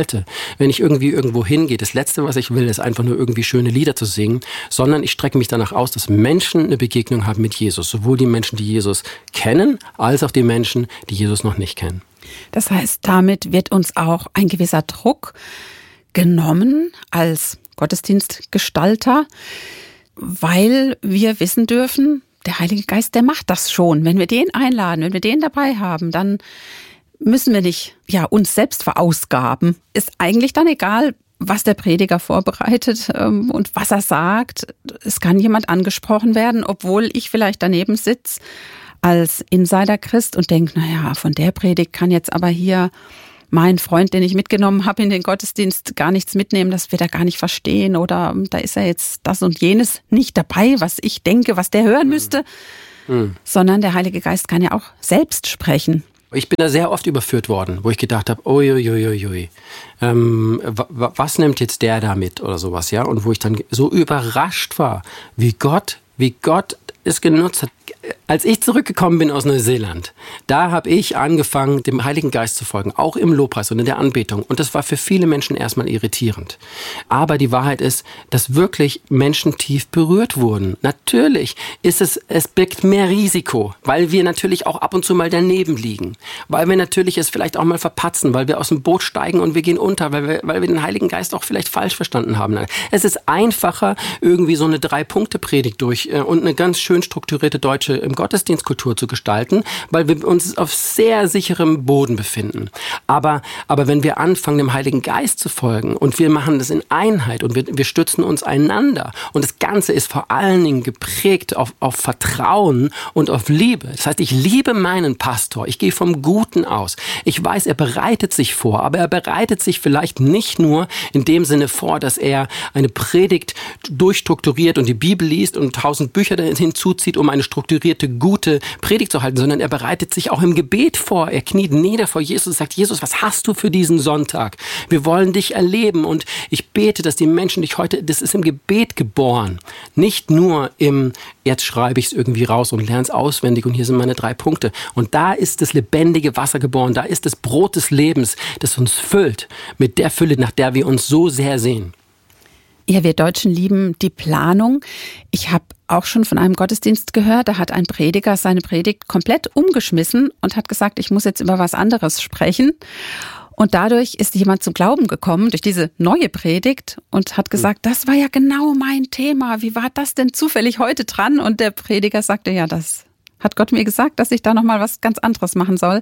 wenn ich irgendwie irgendwo hingehe. Das Letzte, was ich will, ist einfach nur irgendwie schöne Lieder zu singen, sondern ich strecke mich danach aus, dass Menschen eine Begegnung haben mit Jesus. Sowohl die Menschen, die Jesus kennen, als auch die Menschen, die Jesus noch nicht kennen. Das heißt, damit wird uns auch ein gewisser Druck genommen als Gottesdienstgestalter, weil wir wissen dürfen, der Heilige Geist, der macht das schon. Wenn wir den einladen, wenn wir den dabei haben, dann müssen wir nicht uns selbst verausgaben. Ist eigentlich dann egal, was der Prediger vorbereitet und was er sagt. Es kann jemand angesprochen werden, obwohl ich vielleicht daneben sitze als Insider-Christ und denke, von der Predigt kann jetzt aber hier mein Freund, den ich mitgenommen habe in den Gottesdienst, gar nichts mitnehmen, das wird er gar nicht verstehen oder da ist er jetzt das und jenes nicht dabei, was ich denke, was der hören müsste, sondern der Heilige Geist kann ja auch selbst sprechen. Ich bin da sehr oft überführt worden, wo ich gedacht habe, was nimmt jetzt der da mit oder sowas, ja? Und wo ich dann so überrascht war, wie Gott es genutzt hat. Als ich zurückgekommen bin aus Neuseeland, da habe ich angefangen, dem Heiligen Geist zu folgen, auch im Lobpreis und in der Anbetung. Und das war für viele Menschen erstmal irritierend. Aber die Wahrheit ist, dass wirklich Menschen tief berührt wurden. Natürlich es birgt mehr Risiko, weil wir natürlich auch ab und zu mal daneben liegen. Weil wir natürlich es vielleicht auch mal verpatzen, weil wir aus dem Boot steigen und wir gehen unter, weil wir den Heiligen Geist auch vielleicht falsch verstanden haben. Es ist einfacher, irgendwie so eine 3-Punkte-Predigt und eine ganz schön strukturierte deutsche im Gottesdienstkultur zu gestalten, weil wir uns auf sehr sicherem Boden befinden. Aber wenn wir anfangen, dem Heiligen Geist zu folgen und wir machen das in Einheit und wir stützen uns einander und das Ganze ist vor allen Dingen geprägt auf Vertrauen und auf Liebe. Das heißt, ich liebe meinen Pastor, ich gehe vom Guten aus. Ich weiß, er bereitet sich vor, aber er bereitet sich vielleicht nicht nur in dem Sinne vor, dass er eine Predigt durchstrukturiert und die Bibel liest und 1000 Bücher hinzuzieht, um eine strukturierte, gute Predigt zu halten, sondern er bereitet sich auch im Gebet vor. Er kniet nieder vor Jesus und sagt, Jesus, was hast du für diesen Sonntag? Wir wollen dich erleben und ich bete, dass die Menschen dich heute, das ist im Gebet geboren, nicht nur jetzt schreibe ich es irgendwie raus und lerne es auswendig und hier sind meine 3 Punkte. Und da ist das lebendige Wasser geboren, da ist das Brot des Lebens, das uns füllt mit der Fülle, nach der wir uns so sehr sehen. Ja, wir Deutschen lieben die Planung. Ich habe auch schon von einem Gottesdienst gehört, da hat ein Prediger seine Predigt komplett umgeschmissen und hat gesagt, ich muss jetzt über was anderes sprechen. Und dadurch ist jemand zum Glauben gekommen, durch diese neue Predigt und hat gesagt, das war ja genau mein Thema. Wie war das denn zufällig heute dran? Und der Prediger sagte, ja, das hat Gott mir gesagt, dass ich da nochmal was ganz anderes machen soll.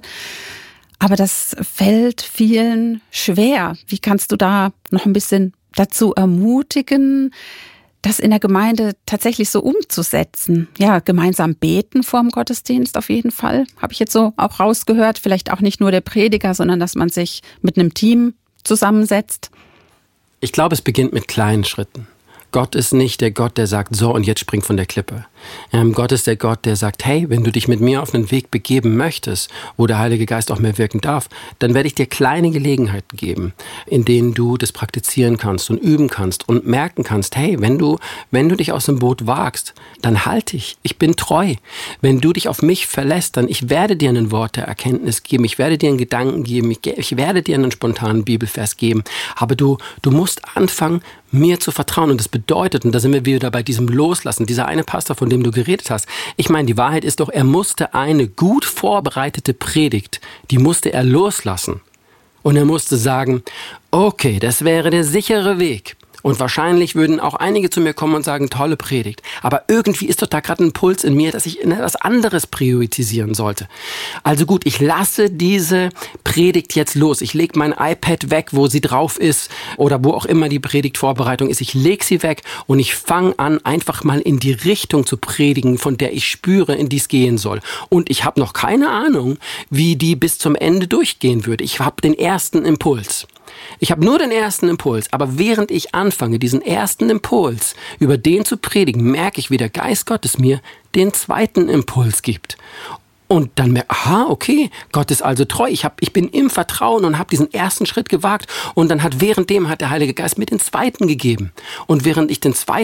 Aber das fällt vielen schwer. Wie kannst du da noch ein bisschen dazu ermutigen, das in der Gemeinde tatsächlich so umzusetzen? Ja, gemeinsam beten vorm Gottesdienst auf jeden Fall. Habe ich jetzt so auch rausgehört. Vielleicht auch nicht nur der Prediger, sondern dass man sich mit einem Team zusammensetzt. Ich glaube, es beginnt mit kleinen Schritten. Gott ist nicht der Gott, der sagt, so und jetzt spring von der Klippe. Gott ist der Gott, der sagt, hey, wenn du dich mit mir auf einen Weg begeben möchtest, wo der Heilige Geist auch mehr wirken darf, dann werde ich dir kleine Gelegenheiten geben, in denen du das praktizieren kannst und üben kannst und merken kannst, hey, wenn du dich aus dem Boot wagst, dann halt dich. Ich bin treu. Wenn du dich auf mich verlässt, dann ich werde dir ein Wort der Erkenntnis geben, ich werde dir einen Gedanken geben, ich werde dir einen spontanen Bibelvers geben, aber du musst anfangen, mir zu vertrauen. Und das bedeutet, und da sind wir wieder bei diesem Loslassen, dieser eine Pastor, von dem du geredet hast. Ich meine, die Wahrheit ist doch, er musste eine gut vorbereitete Predigt, die musste er loslassen. Und er musste sagen, okay, das wäre der sichere Weg. Und wahrscheinlich würden auch einige zu mir kommen und sagen, tolle Predigt. Aber irgendwie ist doch da gerade ein Puls in mir, dass ich etwas anderes priorisieren sollte. Also gut, ich lasse diese Predigt jetzt los. Ich lege mein iPad weg, wo sie drauf ist oder wo auch immer die Predigtvorbereitung ist. Ich lege sie weg und ich fange an, einfach mal in die Richtung zu predigen, von der ich spüre, in die es gehen soll. Und ich habe noch keine Ahnung, wie die bis zum Ende durchgehen würde. Ich habe den ersten Impuls. Ich habe nur den ersten Impuls, aber während ich anfange, diesen ersten Impuls über den zu predigen, merke ich, wie der Geist Gottes mir den zweiten Impuls gibt. Und dann merke ich, aha, okay, Gott ist also treu. Ich bin im Vertrauen und habe diesen ersten Schritt gewagt. Und dann hat der Heilige Geist mir den zweiten gegeben. Und während ich den zweiten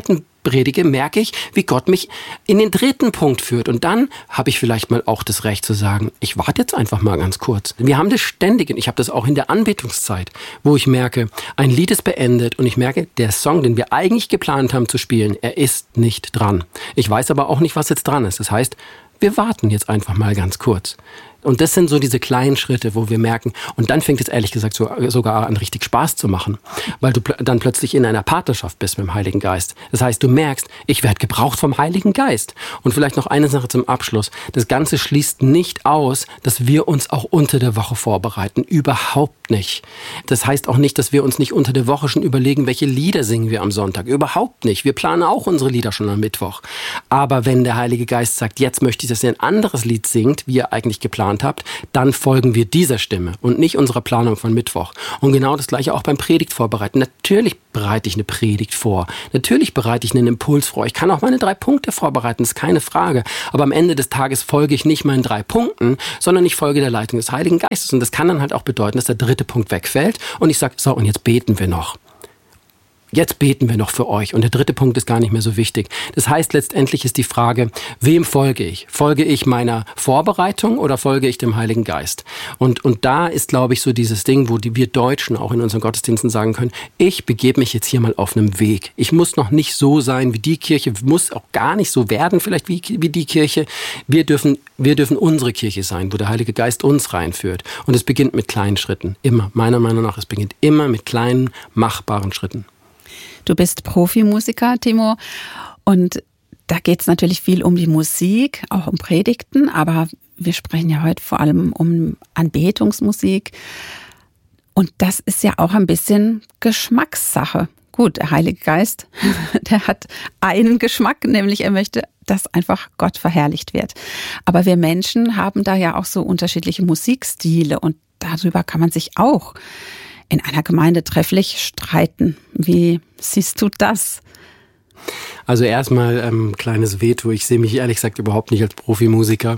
predige, merke ich, wie Gott mich in den dritten Punkt führt. Und dann habe ich vielleicht mal auch das Recht zu sagen, ich warte jetzt einfach mal ganz kurz. Wir haben das ständig, und ich habe das auch in der Anbetungszeit, wo ich merke, ein Lied ist beendet und ich merke, der Song, den wir eigentlich geplant haben zu spielen, er ist nicht dran. Ich weiß aber auch nicht, was jetzt dran ist. Das heißt, wir warten jetzt einfach mal ganz kurz. Und das sind so diese kleinen Schritte, wo wir merken, und dann fängt es ehrlich gesagt sogar an, richtig Spaß zu machen, weil du dann plötzlich in einer Partnerschaft bist mit dem Heiligen Geist. Das heißt, du merkst, ich werde gebraucht vom Heiligen Geist. Und vielleicht noch eine Sache zum Abschluss. Das Ganze schließt nicht aus, dass wir uns auch unter der Woche vorbereiten. Überhaupt nicht. Das heißt auch nicht, dass wir uns nicht unter der Woche schon überlegen, welche Lieder singen wir am Sonntag. Überhaupt nicht. Wir planen auch unsere Lieder schon am Mittwoch. Aber wenn der Heilige Geist sagt, jetzt möchte ich, dass ihr ein anderes Lied singt, wie ihr eigentlich geplant habt, dann folgen wir dieser Stimme und nicht unserer Planung von Mittwoch. Und genau das Gleiche auch beim Predigt vorbereiten. Natürlich bereite ich eine Predigt vor. Natürlich bereite ich einen Impuls vor. Ich kann auch meine 3 Punkte vorbereiten, ist keine Frage. Aber am Ende des Tages folge ich nicht meinen 3 Punkten, sondern ich folge der Leitung des Heiligen Geistes. Und das kann dann halt auch bedeuten, dass der 3. Punkt wegfällt und ich sage, so, und jetzt beten wir noch. Jetzt beten wir noch für euch. Und der 3. Punkt ist gar nicht mehr so wichtig. Das heißt, letztendlich ist die Frage, wem folge ich? Folge ich meiner Vorbereitung oder folge ich dem Heiligen Geist? Und da ist, glaube ich, so dieses Ding, wo wir Deutschen auch in unseren Gottesdiensten sagen können, ich begebe mich jetzt hier mal auf einem Weg. Ich muss noch nicht so sein wie die Kirche, muss auch gar nicht so werden vielleicht wie die Kirche. Wir dürfen unsere Kirche sein, wo der Heilige Geist uns reinführt. Und es beginnt mit kleinen Schritten. Immer. Meiner Meinung nach, es beginnt immer mit kleinen, machbaren Schritten. Du bist Profimusiker, Timo, und da geht es natürlich viel um die Musik, auch um Predigten, aber wir sprechen ja heute vor allem um Anbetungsmusik und das ist ja auch ein bisschen Geschmackssache. Gut, der Heilige Geist, der hat einen Geschmack, nämlich er möchte, dass einfach Gott verherrlicht wird. Aber wir Menschen haben da ja auch so unterschiedliche Musikstile und darüber kann man sich auch in einer Gemeinde trefflich streiten. Wie siehst du das? Also erstmal kleines Veto. Ich sehe mich ehrlich gesagt überhaupt nicht als Profimusiker.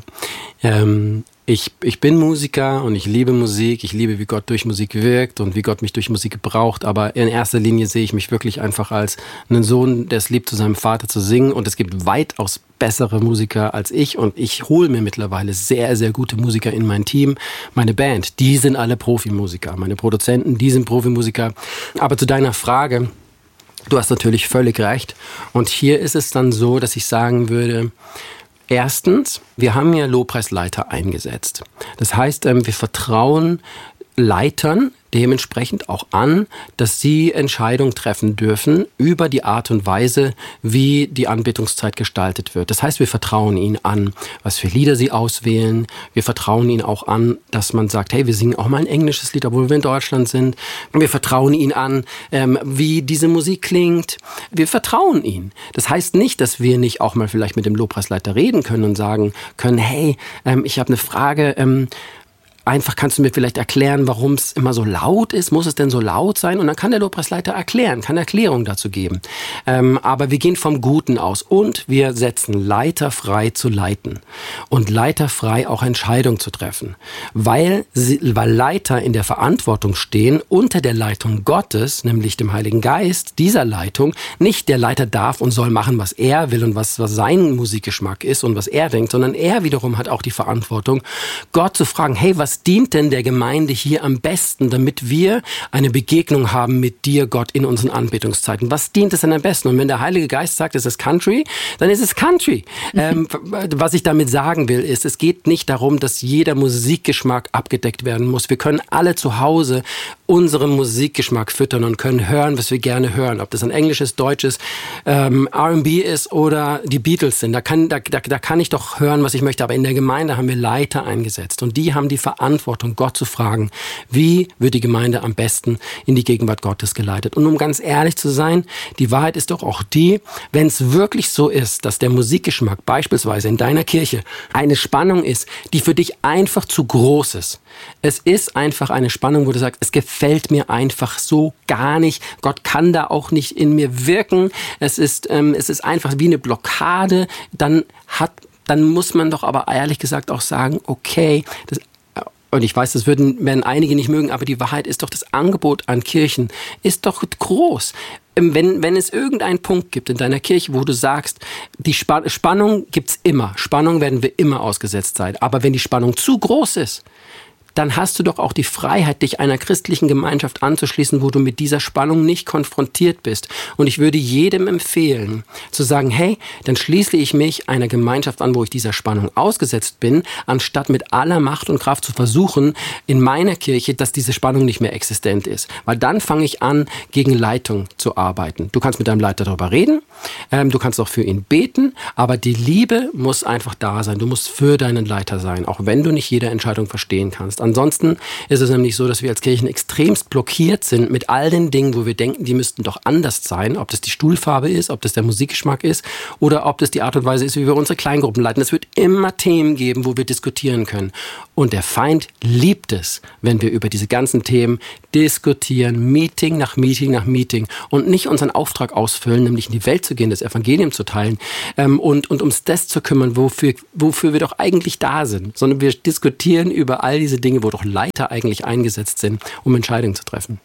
Ich bin Musiker und ich liebe Musik. Ich liebe, wie Gott durch Musik wirkt und wie Gott mich durch Musik gebraucht. Aber in erster Linie sehe ich mich wirklich einfach als einen Sohn, der es liebt, zu seinem Vater zu singen. Und es gibt weitaus bessere Musiker als ich. Und ich hole mir mittlerweile sehr, sehr gute Musiker in mein Team. Meine Band, die sind alle Profimusiker. Meine Produzenten, die sind Profimusiker. Aber zu deiner Frage, du hast natürlich völlig recht. Und hier ist es dann so, dass ich sagen würde, erstens, wir haben ja Lobpreisleiter eingesetzt. Das heißt, wir vertrauen Leitern dementsprechend auch an, dass sie Entscheidungen treffen dürfen über die Art und Weise, wie die Anbetungszeit gestaltet wird. Das heißt, wir vertrauen ihnen an, was für Lieder sie auswählen. Wir vertrauen ihnen auch an, dass man sagt, hey, wir singen auch mal ein englisches Lied, obwohl wir in Deutschland sind. Wir vertrauen ihnen an, wie diese Musik klingt. Wir vertrauen ihnen. Das heißt nicht, dass wir nicht auch mal vielleicht mit dem Lobpreisleiter reden können und sagen können, hey, ich habe eine Frage, einfach kannst du mir vielleicht erklären, warum es immer so laut ist? Muss es denn so laut sein? Und dann kann der Lobpreisleiter erklären, kann Erklärung dazu geben. Aber wir gehen vom Guten aus und wir setzen Leiter frei zu leiten und Leiter frei auch Entscheidungen zu treffen. Weil Leiter in der Verantwortung stehen unter der Leitung Gottes, nämlich dem Heiligen Geist, dieser Leitung. Nicht der Leiter darf und soll machen, was er will und was sein Musikgeschmack ist und was er denkt, sondern er wiederum hat auch die Verantwortung, Gott zu fragen, hey, was dient denn der Gemeinde hier am besten, damit wir eine Begegnung haben mit dir, Gott, in unseren Anbetungszeiten? Was dient es denn am besten? Und wenn der Heilige Geist sagt, es ist Country, dann ist es Country. Was ich damit sagen will, ist, es geht nicht darum, dass jeder Musikgeschmack abgedeckt werden muss. Wir können alle zu Hause unseren Musikgeschmack füttern und können hören, was wir gerne hören. Ob das ein englisches, deutsches, R&B ist oder die Beatles sind. Da kann ich doch hören, was ich möchte. Aber in der Gemeinde haben wir Leiter eingesetzt und die haben die Verantwortung, Gott zu fragen, wie wird die Gemeinde am besten in die Gegenwart Gottes geleitet. Und um ganz ehrlich zu sein, die Wahrheit ist doch auch die, wenn es wirklich so ist, dass der Musikgeschmack beispielsweise in deiner Kirche eine Spannung ist, die für dich einfach zu groß ist. Es ist einfach eine Spannung, wo du sagst, es gefällt mir einfach so gar nicht. Gott kann da auch nicht in mir wirken. Es ist einfach wie eine Blockade. Dann muss man doch aber ehrlich gesagt auch sagen, okay, und ich weiß, das werden einige nicht mögen, aber die Wahrheit ist doch, das Angebot an Kirchen ist doch groß. Wenn es irgendeinen Punkt gibt in deiner Kirche, wo du sagst, die Spannung gibt's immer, Spannung werden wir immer ausgesetzt sein, aber wenn die Spannung zu groß ist, dann hast du doch auch die Freiheit, dich einer christlichen Gemeinschaft anzuschließen, wo du mit dieser Spannung nicht konfrontiert bist. Und ich würde jedem empfehlen, zu sagen, hey, dann schließe ich mich einer Gemeinschaft an, wo ich dieser Spannung ausgesetzt bin, anstatt mit aller Macht und Kraft zu versuchen, in meiner Kirche, dass diese Spannung nicht mehr existent ist. Weil dann fange ich an, gegen Leitung zu arbeiten. Du kannst mit deinem Leiter darüber reden, du kannst auch für ihn beten, aber die Liebe muss einfach da sein. Du musst für deinen Leiter sein, auch wenn du nicht jede Entscheidung verstehen kannst. Ansonsten ist es nämlich so, dass wir als Kirchen extremst blockiert sind mit all den Dingen, wo wir denken, die müssten doch anders sein. Ob das die Stuhlfarbe ist, ob das der Musikgeschmack ist oder ob das die Art und Weise ist, wie wir unsere Kleingruppen leiten. Es wird immer Themen geben, wo wir diskutieren können. Und der Feind liebt es, wenn wir über diese ganzen Themen diskutieren, Meeting nach Meeting nach Meeting und nicht unseren Auftrag ausfüllen, nämlich in die Welt zu gehen, das Evangelium zu teilen und ums das zu kümmern, wofür wir doch eigentlich da sind, sondern wir diskutieren über all diese Dinge, wo doch Leiter eigentlich eingesetzt sind, um Entscheidungen zu treffen.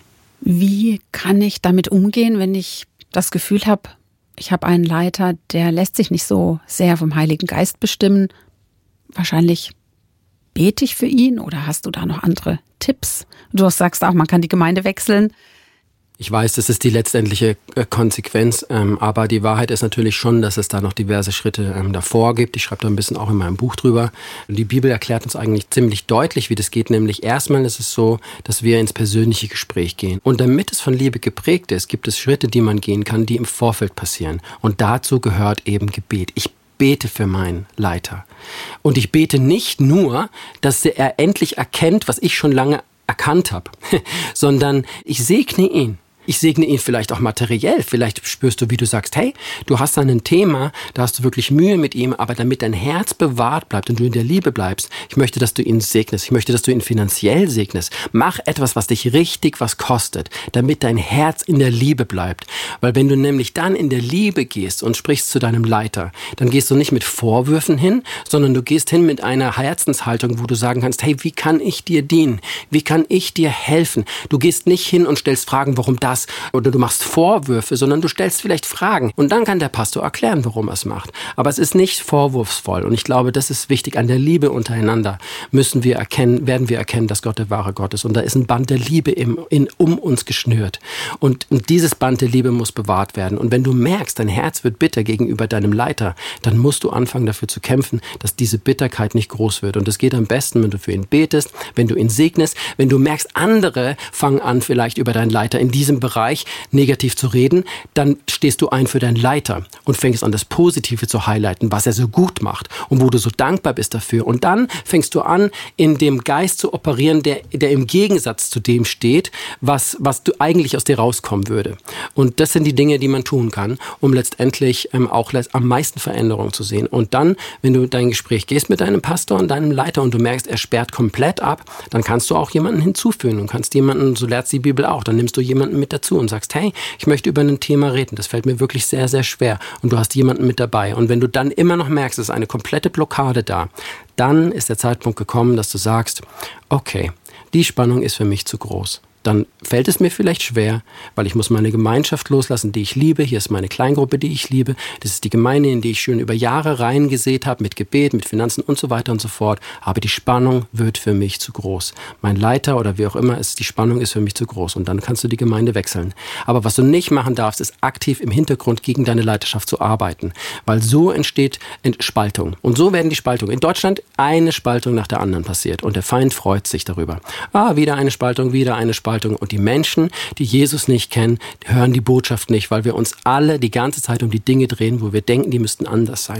Wie kann ich damit umgehen, wenn ich das Gefühl habe, ich habe einen Leiter, der lässt sich nicht so sehr vom Heiligen Geist bestimmen? Wahrscheinlich bete ich für ihn oder hast du da noch andere Tipps? Du sagst auch, man kann die Gemeinde wechseln. Ich weiß, das ist die letztendliche Konsequenz, aber die Wahrheit ist natürlich schon, dass es da noch diverse Schritte davor gibt. Ich schreibe da ein bisschen auch in meinem Buch drüber. Die Bibel erklärt uns eigentlich ziemlich deutlich, wie das geht. Nämlich erstmal ist es so, dass wir ins persönliche Gespräch gehen. Und damit es von Liebe geprägt ist, gibt es Schritte, die man gehen kann, die im Vorfeld passieren. Und dazu gehört eben Gebet. Ich bete für meinen Leiter. Und ich bete nicht nur, dass er endlich erkennt, was ich schon lange erkannt habe, sondern ich segne ihn. Ich segne ihn vielleicht auch materiell. Vielleicht spürst du, wie du sagst, hey, du hast ein Thema, da hast du wirklich Mühe mit ihm, aber damit dein Herz bewahrt bleibt und du in der Liebe bleibst, ich möchte, dass du ihn segnest. Ich möchte, dass du ihn finanziell segnest. Mach etwas, was dich richtig was kostet, damit dein Herz in der Liebe bleibt. Weil wenn du nämlich dann in der Liebe gehst und sprichst zu deinem Leiter, dann gehst du nicht mit Vorwürfen hin, sondern du gehst hin mit einer Herzenshaltung, wo du sagen kannst, hey, wie kann ich dir dienen? Wie kann ich dir helfen? Du gehst nicht hin und stellst Fragen, warum das oder du machst Vorwürfe, sondern du stellst vielleicht Fragen und dann kann der Pastor erklären, warum er es macht. Aber es ist nicht vorwurfsvoll und ich glaube, das ist wichtig. An der Liebe untereinander werden wir erkennen, dass Gott der wahre Gott ist und da ist ein Band der Liebe um uns geschnürt und dieses Band der Liebe muss bewahrt werden und wenn du merkst, dein Herz wird bitter gegenüber deinem Leiter, dann musst du anfangen dafür zu kämpfen, dass diese Bitterkeit nicht groß wird und das geht am besten, wenn du für ihn betest, wenn du ihn segnest, wenn du merkst, andere fangen an vielleicht über deinen Leiter in diesem Bereich negativ zu reden, dann stehst du ein für deinen Leiter und fängst an, das Positive zu highlighten, was er so gut macht und wo du so dankbar bist dafür. Und dann fängst du an, in dem Geist zu operieren, der im Gegensatz zu dem steht, was du eigentlich aus dir rauskommen würde. Und das sind die Dinge, die man tun kann, um letztendlich auch am meisten Veränderung zu sehen. Und dann, wenn du dein Gespräch gehst mit deinem Pastor und deinem Leiter und du merkst, er sperrt komplett ab, dann kannst du auch jemanden hinzufügen und kannst jemanden, so lehrt die Bibel auch, dann nimmst du jemanden mit dazu und sagst, hey, ich möchte über ein Thema reden, das fällt mir wirklich sehr, sehr schwer und du hast jemanden mit dabei und wenn du dann immer noch merkst, es ist eine komplette Blockade da, dann ist der Zeitpunkt gekommen, dass du sagst, okay, die Spannung ist für mich zu groß. Dann fällt es mir vielleicht schwer, weil ich muss meine Gemeinschaft loslassen, die ich liebe. Hier ist meine Kleingruppe, die ich liebe. Das ist die Gemeinde, in die ich schon über Jahre reingesät habe, mit Gebet, mit Finanzen und so weiter und so fort. Aber die Spannung wird für mich zu groß. Mein Leiter oder wie auch immer ist, die Spannung ist für mich zu groß. Und dann kannst du die Gemeinde wechseln. Aber was du nicht machen darfst, ist aktiv im Hintergrund gegen deine Leiterschaft zu arbeiten. Weil so entsteht Spaltung. Und so werden die Spaltungen. In Deutschland eine Spaltung nach der anderen passiert. Und der Feind freut sich darüber. Wieder eine Spaltung, wieder eine Spaltung. Und die Menschen, die Jesus nicht kennen, hören die Botschaft nicht, weil wir uns alle die ganze Zeit um die Dinge drehen, wo wir denken, die müssten anders sein.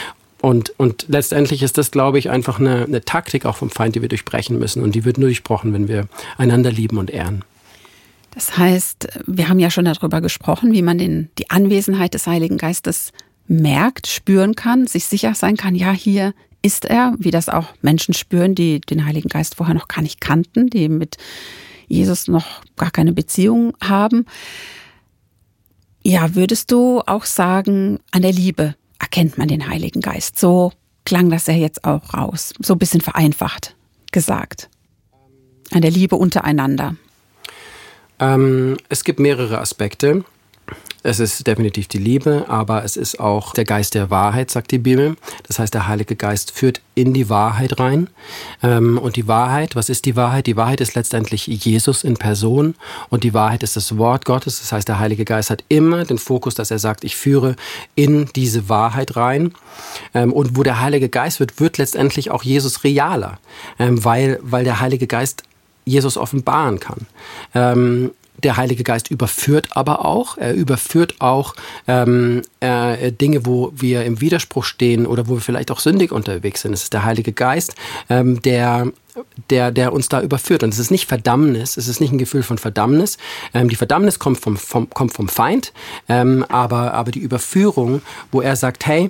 Und letztendlich ist das, glaube ich, einfach eine Taktik auch vom Feind, die wir durchbrechen müssen. Und die wird nur durchbrochen, wenn wir einander lieben und ehren. Das heißt, wir haben ja schon darüber gesprochen, wie man die Anwesenheit des Heiligen Geistes merkt, spüren kann, sich sicher sein kann, ja, hier ist er, wie das auch Menschen spüren, die den Heiligen Geist vorher noch gar nicht kannten, die mit Jesus noch gar keine Beziehung haben. Ja, würdest du auch sagen, an der Liebe erkennt man den Heiligen Geist? So klang das ja jetzt auch raus, so ein bisschen vereinfacht gesagt? An der Liebe untereinander? Es gibt mehrere Aspekte. Es ist definitiv die Liebe, aber es ist auch der Geist der Wahrheit, sagt die Bibel. Das heißt, der Heilige Geist führt in die Wahrheit rein. Und die Wahrheit, was ist die Wahrheit? Die Wahrheit ist letztendlich Jesus in Person und die Wahrheit ist das Wort Gottes. Das heißt, der Heilige Geist hat immer den Fokus, dass er sagt, ich führe in diese Wahrheit rein. Und wo der Heilige Geist wird letztendlich auch Jesus realer, weil der Heilige Geist Jesus offenbaren kann. Der Heilige Geist überführt aber auch. Er überführt auch Dinge, wo wir im Widerspruch stehen oder wo wir vielleicht auch sündig unterwegs sind. Es ist der Heilige Geist, der uns da überführt. Und es ist nicht Verdammnis, es ist nicht ein Gefühl von Verdammnis. Die Verdammnis kommt vom Feind, aber die Überführung, wo er sagt, hey,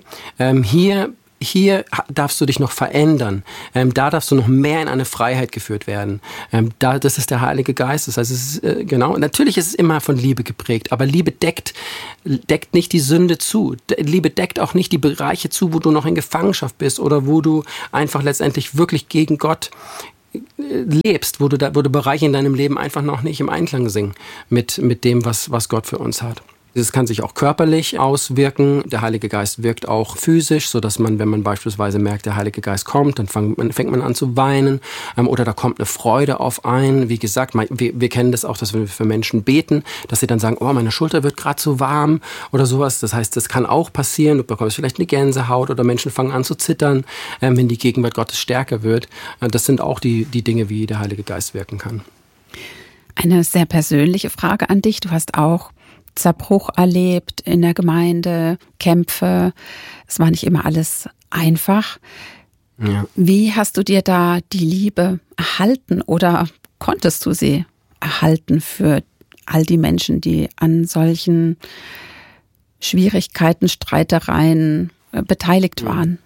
hier darfst du dich noch verändern. Da darfst du noch mehr in eine Freiheit geführt werden. Das ist der Heilige Geist. Das heißt, es ist, genau. Natürlich ist es immer von Liebe geprägt, aber Liebe deckt nicht die Sünde zu. Liebe deckt auch nicht die Bereiche zu, wo du noch in Gefangenschaft bist oder wo du einfach letztendlich wirklich gegen Gott lebst, wo du Bereiche in deinem Leben einfach noch nicht im Einklang sind mit dem, was Gott für uns hat. Es kann sich auch körperlich auswirken. Der Heilige Geist wirkt auch physisch, sodass man, wenn man beispielsweise merkt, der Heilige Geist kommt, dann fängt man an zu weinen oder da kommt eine Freude auf einen. Wie gesagt, wir kennen das auch, dass wir für Menschen beten, dass sie dann sagen, oh, meine Schulter wird gerade so warm oder sowas. Das heißt, das kann auch passieren. Du bekommst vielleicht eine Gänsehaut oder Menschen fangen an zu zittern, wenn die Gegenwart Gottes stärker wird. Das sind auch die Dinge, wie der Heilige Geist wirken kann. Eine sehr persönliche Frage an dich. Du hast auch Zerbruch erlebt in der Gemeinde, Kämpfe. Es war nicht immer alles einfach. Ja. Wie hast du dir da die Liebe erhalten oder konntest du sie erhalten für all die Menschen, die an solchen Schwierigkeiten, Streitereien beteiligt waren?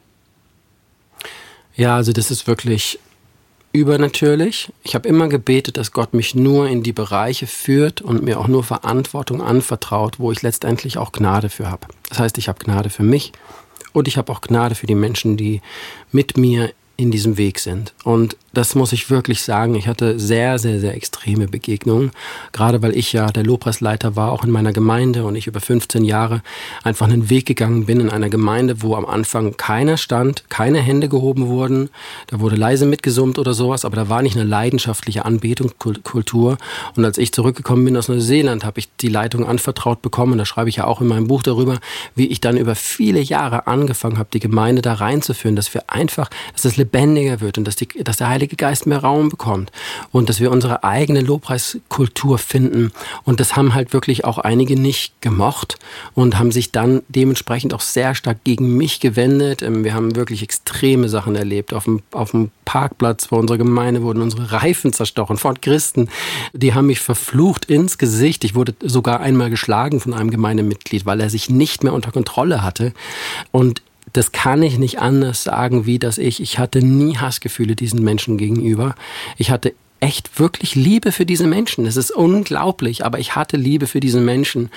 Ja, also das ist wirklich übernatürlich. Ich habe immer gebetet, dass Gott mich nur in die Bereiche führt und mir auch nur Verantwortung anvertraut, wo ich letztendlich auch Gnade für habe. Das heißt, ich habe Gnade für mich und ich habe auch Gnade für die Menschen, die mit mir in diesem Weg sind. Und das muss ich wirklich sagen, ich hatte sehr, sehr, sehr extreme Begegnungen, gerade weil ich ja der Lobpreisleiter war, auch in meiner Gemeinde und ich über 15 Jahre einfach einen Weg gegangen bin in einer Gemeinde, wo am Anfang keiner stand, keine Hände gehoben wurden, da wurde leise mitgesummt oder sowas, aber da war nicht eine leidenschaftliche Anbetungskultur. Und als ich zurückgekommen bin aus Neuseeland, habe ich die Leitung anvertraut bekommen, und da schreibe ich ja auch in meinem Buch darüber, wie ich dann über viele Jahre angefangen habe, die Gemeinde da reinzuführen, dass es lebendiger wird und dass der Heilige Geist mehr Raum bekommt und dass wir unsere eigene Lobpreiskultur finden. Und das haben halt wirklich auch einige nicht gemocht und haben sich dann dementsprechend auch sehr stark gegen mich gewendet. Wir haben wirklich extreme Sachen erlebt. Auf dem Parkplatz vor unserer Gemeinde wurden unsere Reifen zerstochen von Christen. Die haben mich verflucht ins Gesicht. Ich wurde sogar einmal geschlagen von einem Gemeindemitglied, weil er sich nicht mehr unter Kontrolle hatte. Und das kann ich nicht anders sagen, wie dass ich hatte nie Hassgefühle diesen Menschen gegenüber. Ich hatte echt wirklich Liebe für diese Menschen. Es ist unglaublich, aber ich hatte Liebe für diese Menschen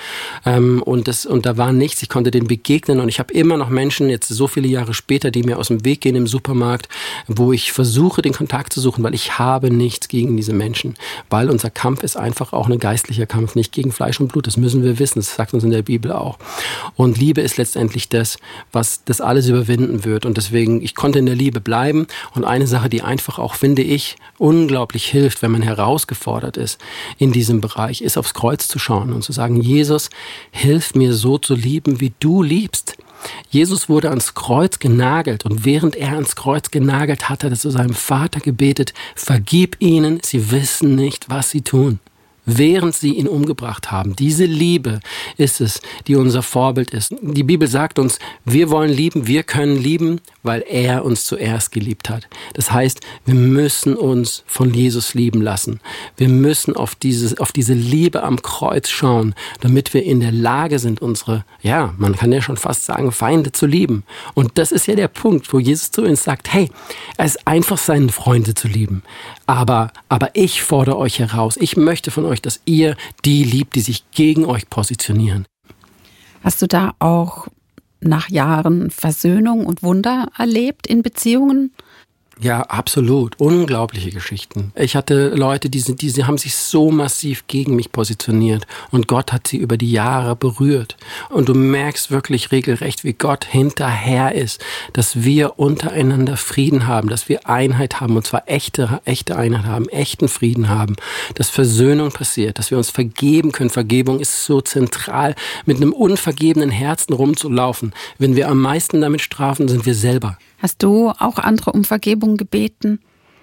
und da war nichts. Ich konnte denen begegnen und ich habe immer noch Menschen, jetzt so viele Jahre später, die mir aus dem Weg gehen im Supermarkt, wo ich versuche, den Kontakt zu suchen, weil ich habe nichts gegen diese Menschen, weil unser Kampf ist einfach auch ein geistlicher Kampf, nicht gegen Fleisch und Blut. Das müssen wir wissen, das sagt uns in der Bibel auch. Und Liebe ist letztendlich das, was das alles überwinden wird und deswegen, ich konnte in der Liebe bleiben und eine Sache, die einfach auch, finde ich, unglaublich hilft, wenn man herausgefordert ist in diesem Bereich, ist aufs Kreuz zu schauen und zu sagen, Jesus, hilf mir so zu lieben, wie du liebst. Jesus wurde ans Kreuz genagelt und während er ans Kreuz genagelt hat, hat er zu seinem Vater gebetet, vergib ihnen, sie wissen nicht, was sie tun. Während sie ihn umgebracht haben. Diese Liebe ist es, die unser Vorbild ist. Die Bibel sagt uns, wir wollen lieben, wir können lieben, weil er uns zuerst geliebt hat. Das heißt, wir müssen uns von Jesus lieben lassen. Wir müssen auf diese Liebe am Kreuz schauen, damit wir in der Lage sind, unsere, ja, man kann ja schon fast sagen, Feinde zu lieben. Und das ist ja der Punkt, wo Jesus zu uns sagt, hey, es ist einfach, seine Freunde zu lieben. Aber ich fordere euch heraus. Ich möchte von euch, dass ihr die liebt, die sich gegen euch positionieren. Hast du da auch nach Jahren Versöhnung und Wunder erlebt in Beziehungen? Ja, absolut. Unglaubliche Geschichten. Ich hatte Leute, die haben sich so massiv gegen mich positioniert und Gott hat sie über die Jahre berührt. Und du merkst wirklich regelrecht, wie Gott hinterher ist, dass wir untereinander Frieden haben, dass wir Einheit haben und zwar echte Einheit haben, echten Frieden haben, dass Versöhnung passiert, dass wir uns vergeben können. Vergebung ist so zentral, mit einem unvergebenen Herzen rumzulaufen. Wenn wir am meisten damit strafen, sind wir selber. Hast du auch andere um Vergebung gebeten?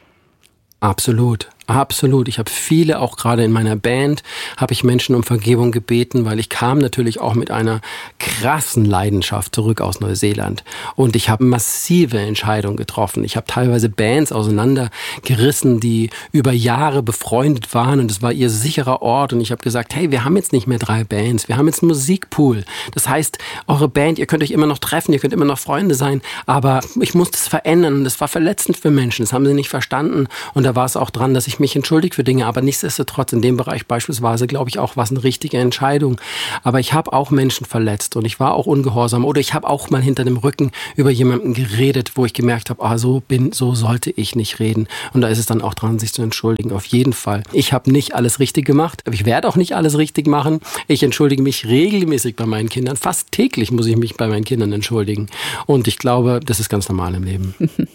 Absolut. Ich habe viele, auch gerade in meiner Band, habe ich Menschen um Vergebung gebeten, weil ich kam natürlich auch mit einer krassen Leidenschaft zurück aus Neuseeland. Und ich habe massive Entscheidungen getroffen. Ich habe teilweise Bands auseinandergerissen, die über Jahre befreundet waren und es war ihr sicherer Ort. Und ich habe gesagt, hey, wir haben jetzt nicht mehr 3 Bands, wir haben jetzt einen Musikpool. Das heißt, eure Band, ihr könnt euch immer noch treffen, ihr könnt immer noch Freunde sein, aber ich muss das verändern. Und das war verletzend für Menschen, das haben sie nicht verstanden. Und da war es auch dran, dass ich mich entschuldigt für Dinge, aber nichtsdestotrotz in dem Bereich beispielsweise, glaube ich auch, war es eine richtige Entscheidung. Aber ich habe auch Menschen verletzt und ich war auch ungehorsam oder ich habe auch mal hinter dem Rücken über jemanden geredet, wo ich gemerkt habe, so sollte ich nicht reden. Und da ist es dann auch dran, sich zu entschuldigen. Auf jeden Fall. Ich habe nicht alles richtig gemacht, aber ich werde auch nicht alles richtig machen. Ich entschuldige mich regelmäßig bei meinen Kindern. Fast täglich muss ich mich bei meinen Kindern entschuldigen. Und ich glaube, das ist ganz normal im Leben.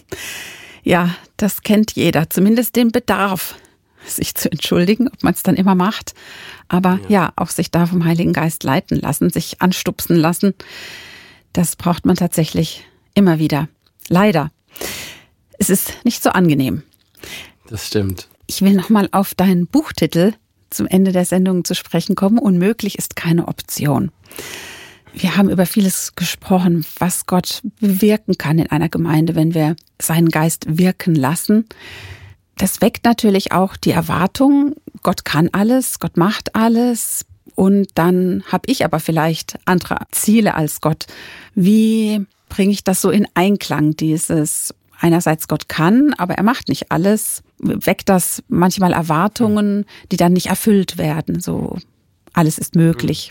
Ja, das kennt jeder, zumindest den Bedarf, sich zu entschuldigen, ob man es dann immer macht. Aber ja, auch sich da vom Heiligen Geist leiten lassen, sich anstupsen lassen, das braucht man tatsächlich immer wieder. Leider. Es ist nicht so angenehm. Das stimmt. Ich will nochmal auf deinen Buchtitel zum Ende der Sendung zu sprechen kommen. Unmöglich ist keine Option. Wir haben über vieles gesprochen, was Gott bewirken kann in einer Gemeinde, wenn wir seinen Geist wirken lassen. Das weckt natürlich auch die Erwartung, Gott kann alles, Gott macht alles und dann habe ich aber vielleicht andere Ziele als Gott. Wie bringe ich das so in Einklang, dieses einerseits Gott kann, aber er macht nicht alles, weckt das manchmal Erwartungen, die dann nicht erfüllt werden, so alles ist möglich.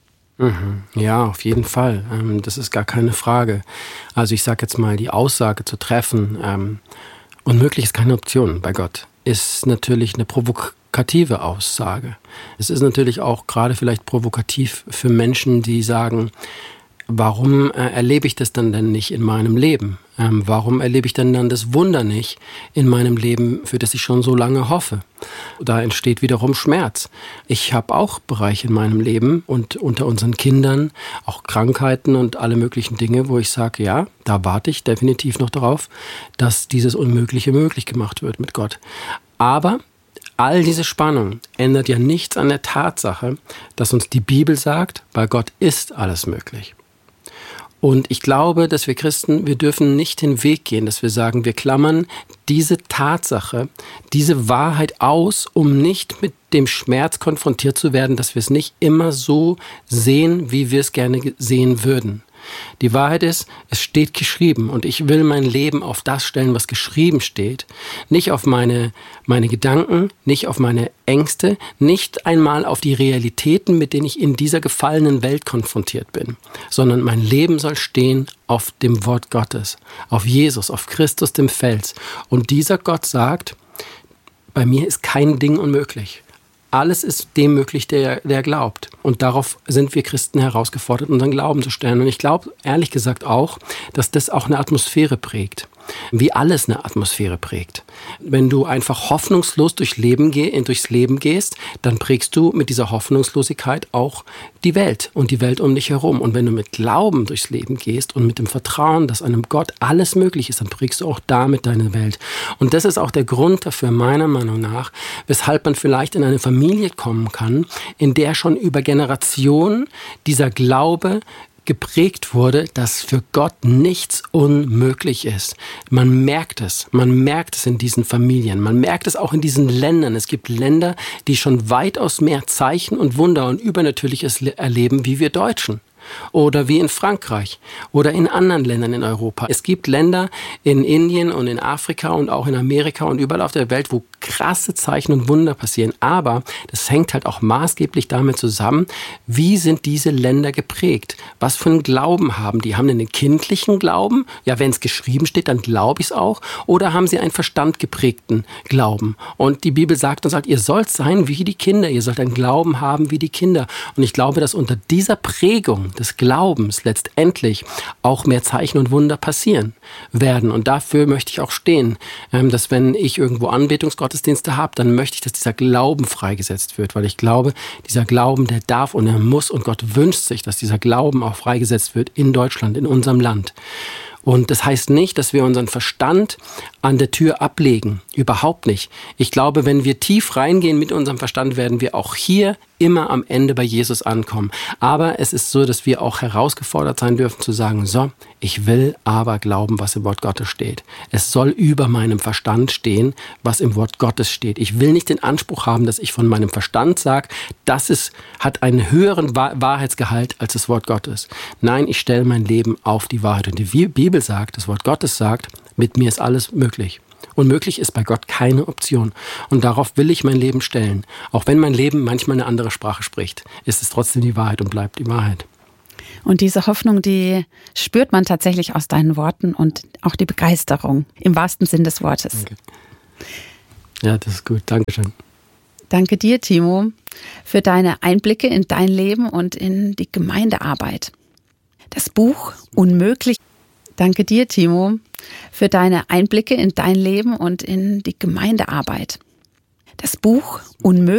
Ja, auf jeden Fall. Das ist gar keine Frage. Also ich sage jetzt mal, die Aussage zu treffen, unmöglich ist keine Option bei Gott, ist natürlich eine provokative Aussage. Es ist natürlich auch gerade vielleicht provokativ für Menschen, die sagen, warum erlebe ich das dann denn nicht in meinem Leben? Warum erlebe ich denn dann das Wunder nicht in meinem Leben, für das ich schon so lange hoffe? Da entsteht wiederum Schmerz. Ich habe auch Bereiche in meinem Leben und unter unseren Kindern auch Krankheiten und alle möglichen Dinge, wo ich sage, ja, da warte ich definitiv noch darauf, dass dieses Unmögliche möglich gemacht wird mit Gott. Aber all diese Spannung ändert ja nichts an der Tatsache, dass uns die Bibel sagt, bei Gott ist alles möglich. Und ich glaube, dass wir Christen, wir dürfen nicht den Weg gehen, dass wir sagen, wir klammern diese Tatsache, diese Wahrheit aus, um nicht mit dem Schmerz konfrontiert zu werden, dass wir es nicht immer so sehen, wie wir es gerne sehen würden. Die Wahrheit ist, es steht geschrieben und ich will mein Leben auf das stellen, was geschrieben steht. Nicht auf meine Gedanken, nicht auf meine Ängste, nicht einmal auf die Realitäten, mit denen ich in dieser gefallenen Welt konfrontiert bin, sondern mein Leben soll stehen auf dem Wort Gottes, auf Jesus, auf Christus, dem Fels. Und dieser Gott sagt, bei mir ist kein Ding unmöglich. Alles ist dem möglich, der glaubt. Und darauf sind wir Christen herausgefordert, unseren Glauben zu stellen. Und ich glaube, ehrlich gesagt auch, dass das auch eine Atmosphäre prägt. Wie alles eine Atmosphäre prägt. Wenn du einfach hoffnungslos durchs Leben gehst, dann prägst du mit dieser Hoffnungslosigkeit auch die Welt und die Welt um dich herum. Und wenn du mit Glauben durchs Leben gehst und mit dem Vertrauen, dass einem Gott alles möglich ist, dann prägst du auch damit deine Welt. Und das ist auch der Grund dafür, meiner Meinung nach, weshalb man vielleicht in eine Familie kommen kann, in der schon über Generationen dieser Glaube geprägt wurde, dass für Gott nichts unmöglich ist. Man merkt es in diesen Familien, man merkt es auch in diesen Ländern. Es gibt Länder, die schon weitaus mehr Zeichen und Wunder und Übernatürliches erleben, wie wir Deutschen. Oder wie in Frankreich oder in anderen Ländern in Europa. Es gibt Länder in Indien und in Afrika und auch in Amerika und überall auf der Welt, wo krasse Zeichen und Wunder passieren. Aber das hängt halt auch maßgeblich damit zusammen, wie sind diese Länder geprägt? Was für einen Glauben haben die? Haben die einen kindlichen Glauben? Ja, wenn es geschrieben steht, dann glaube ich es auch. Oder haben sie einen verstandgeprägten Glauben? Und die Bibel sagt uns halt, ihr sollt sein wie die Kinder. Ihr sollt einen Glauben haben wie die Kinder. Und ich glaube, dass unter dieser Prägung des Glaubens letztendlich auch mehr Zeichen und Wunder passieren werden. Und dafür möchte ich auch stehen, dass wenn ich irgendwo Anbetungsgottesdienste habe, dann möchte ich, dass dieser Glauben freigesetzt wird, weil ich glaube, dieser Glauben, der darf und er muss und Gott wünscht sich, dass dieser Glauben auch freigesetzt wird in Deutschland, in unserem Land. Und das heißt nicht, dass wir unseren Verstand an der Tür ablegen. Überhaupt nicht. Ich glaube, wenn wir tief reingehen mit unserem Verstand, werden wir auch hier immer am Ende bei Jesus ankommen. Aber es ist so, dass wir auch herausgefordert sein dürfen zu sagen, so, ich will aber glauben, was im Wort Gottes steht. Es soll über meinem Verstand stehen, was im Wort Gottes steht. Ich will nicht den Anspruch haben, dass ich von meinem Verstand sage, hat einen höheren Wahrheitsgehalt als das Wort Gottes. Nein, ich stelle mein Leben auf die Wahrheit. Und die Bibel sagt, das Wort Gottes sagt, mit mir ist alles möglich. Unmöglich ist bei Gott keine Option. Und darauf will ich mein Leben stellen. Auch wenn mein Leben manchmal eine andere Sprache spricht, ist es trotzdem die Wahrheit und bleibt die Wahrheit. Und diese Hoffnung, die spürt man tatsächlich aus deinen Worten und auch die Begeisterung im wahrsten Sinn des Wortes. Danke. Ja, das ist gut. Dankeschön. Danke dir, Timo, für deine Einblicke in dein Leben und in die Gemeindearbeit. Das Buch Unmöglich. Danke dir, Timo, für deine Einblicke in dein Leben und in die Gemeindearbeit. Das Buch Unmöglich.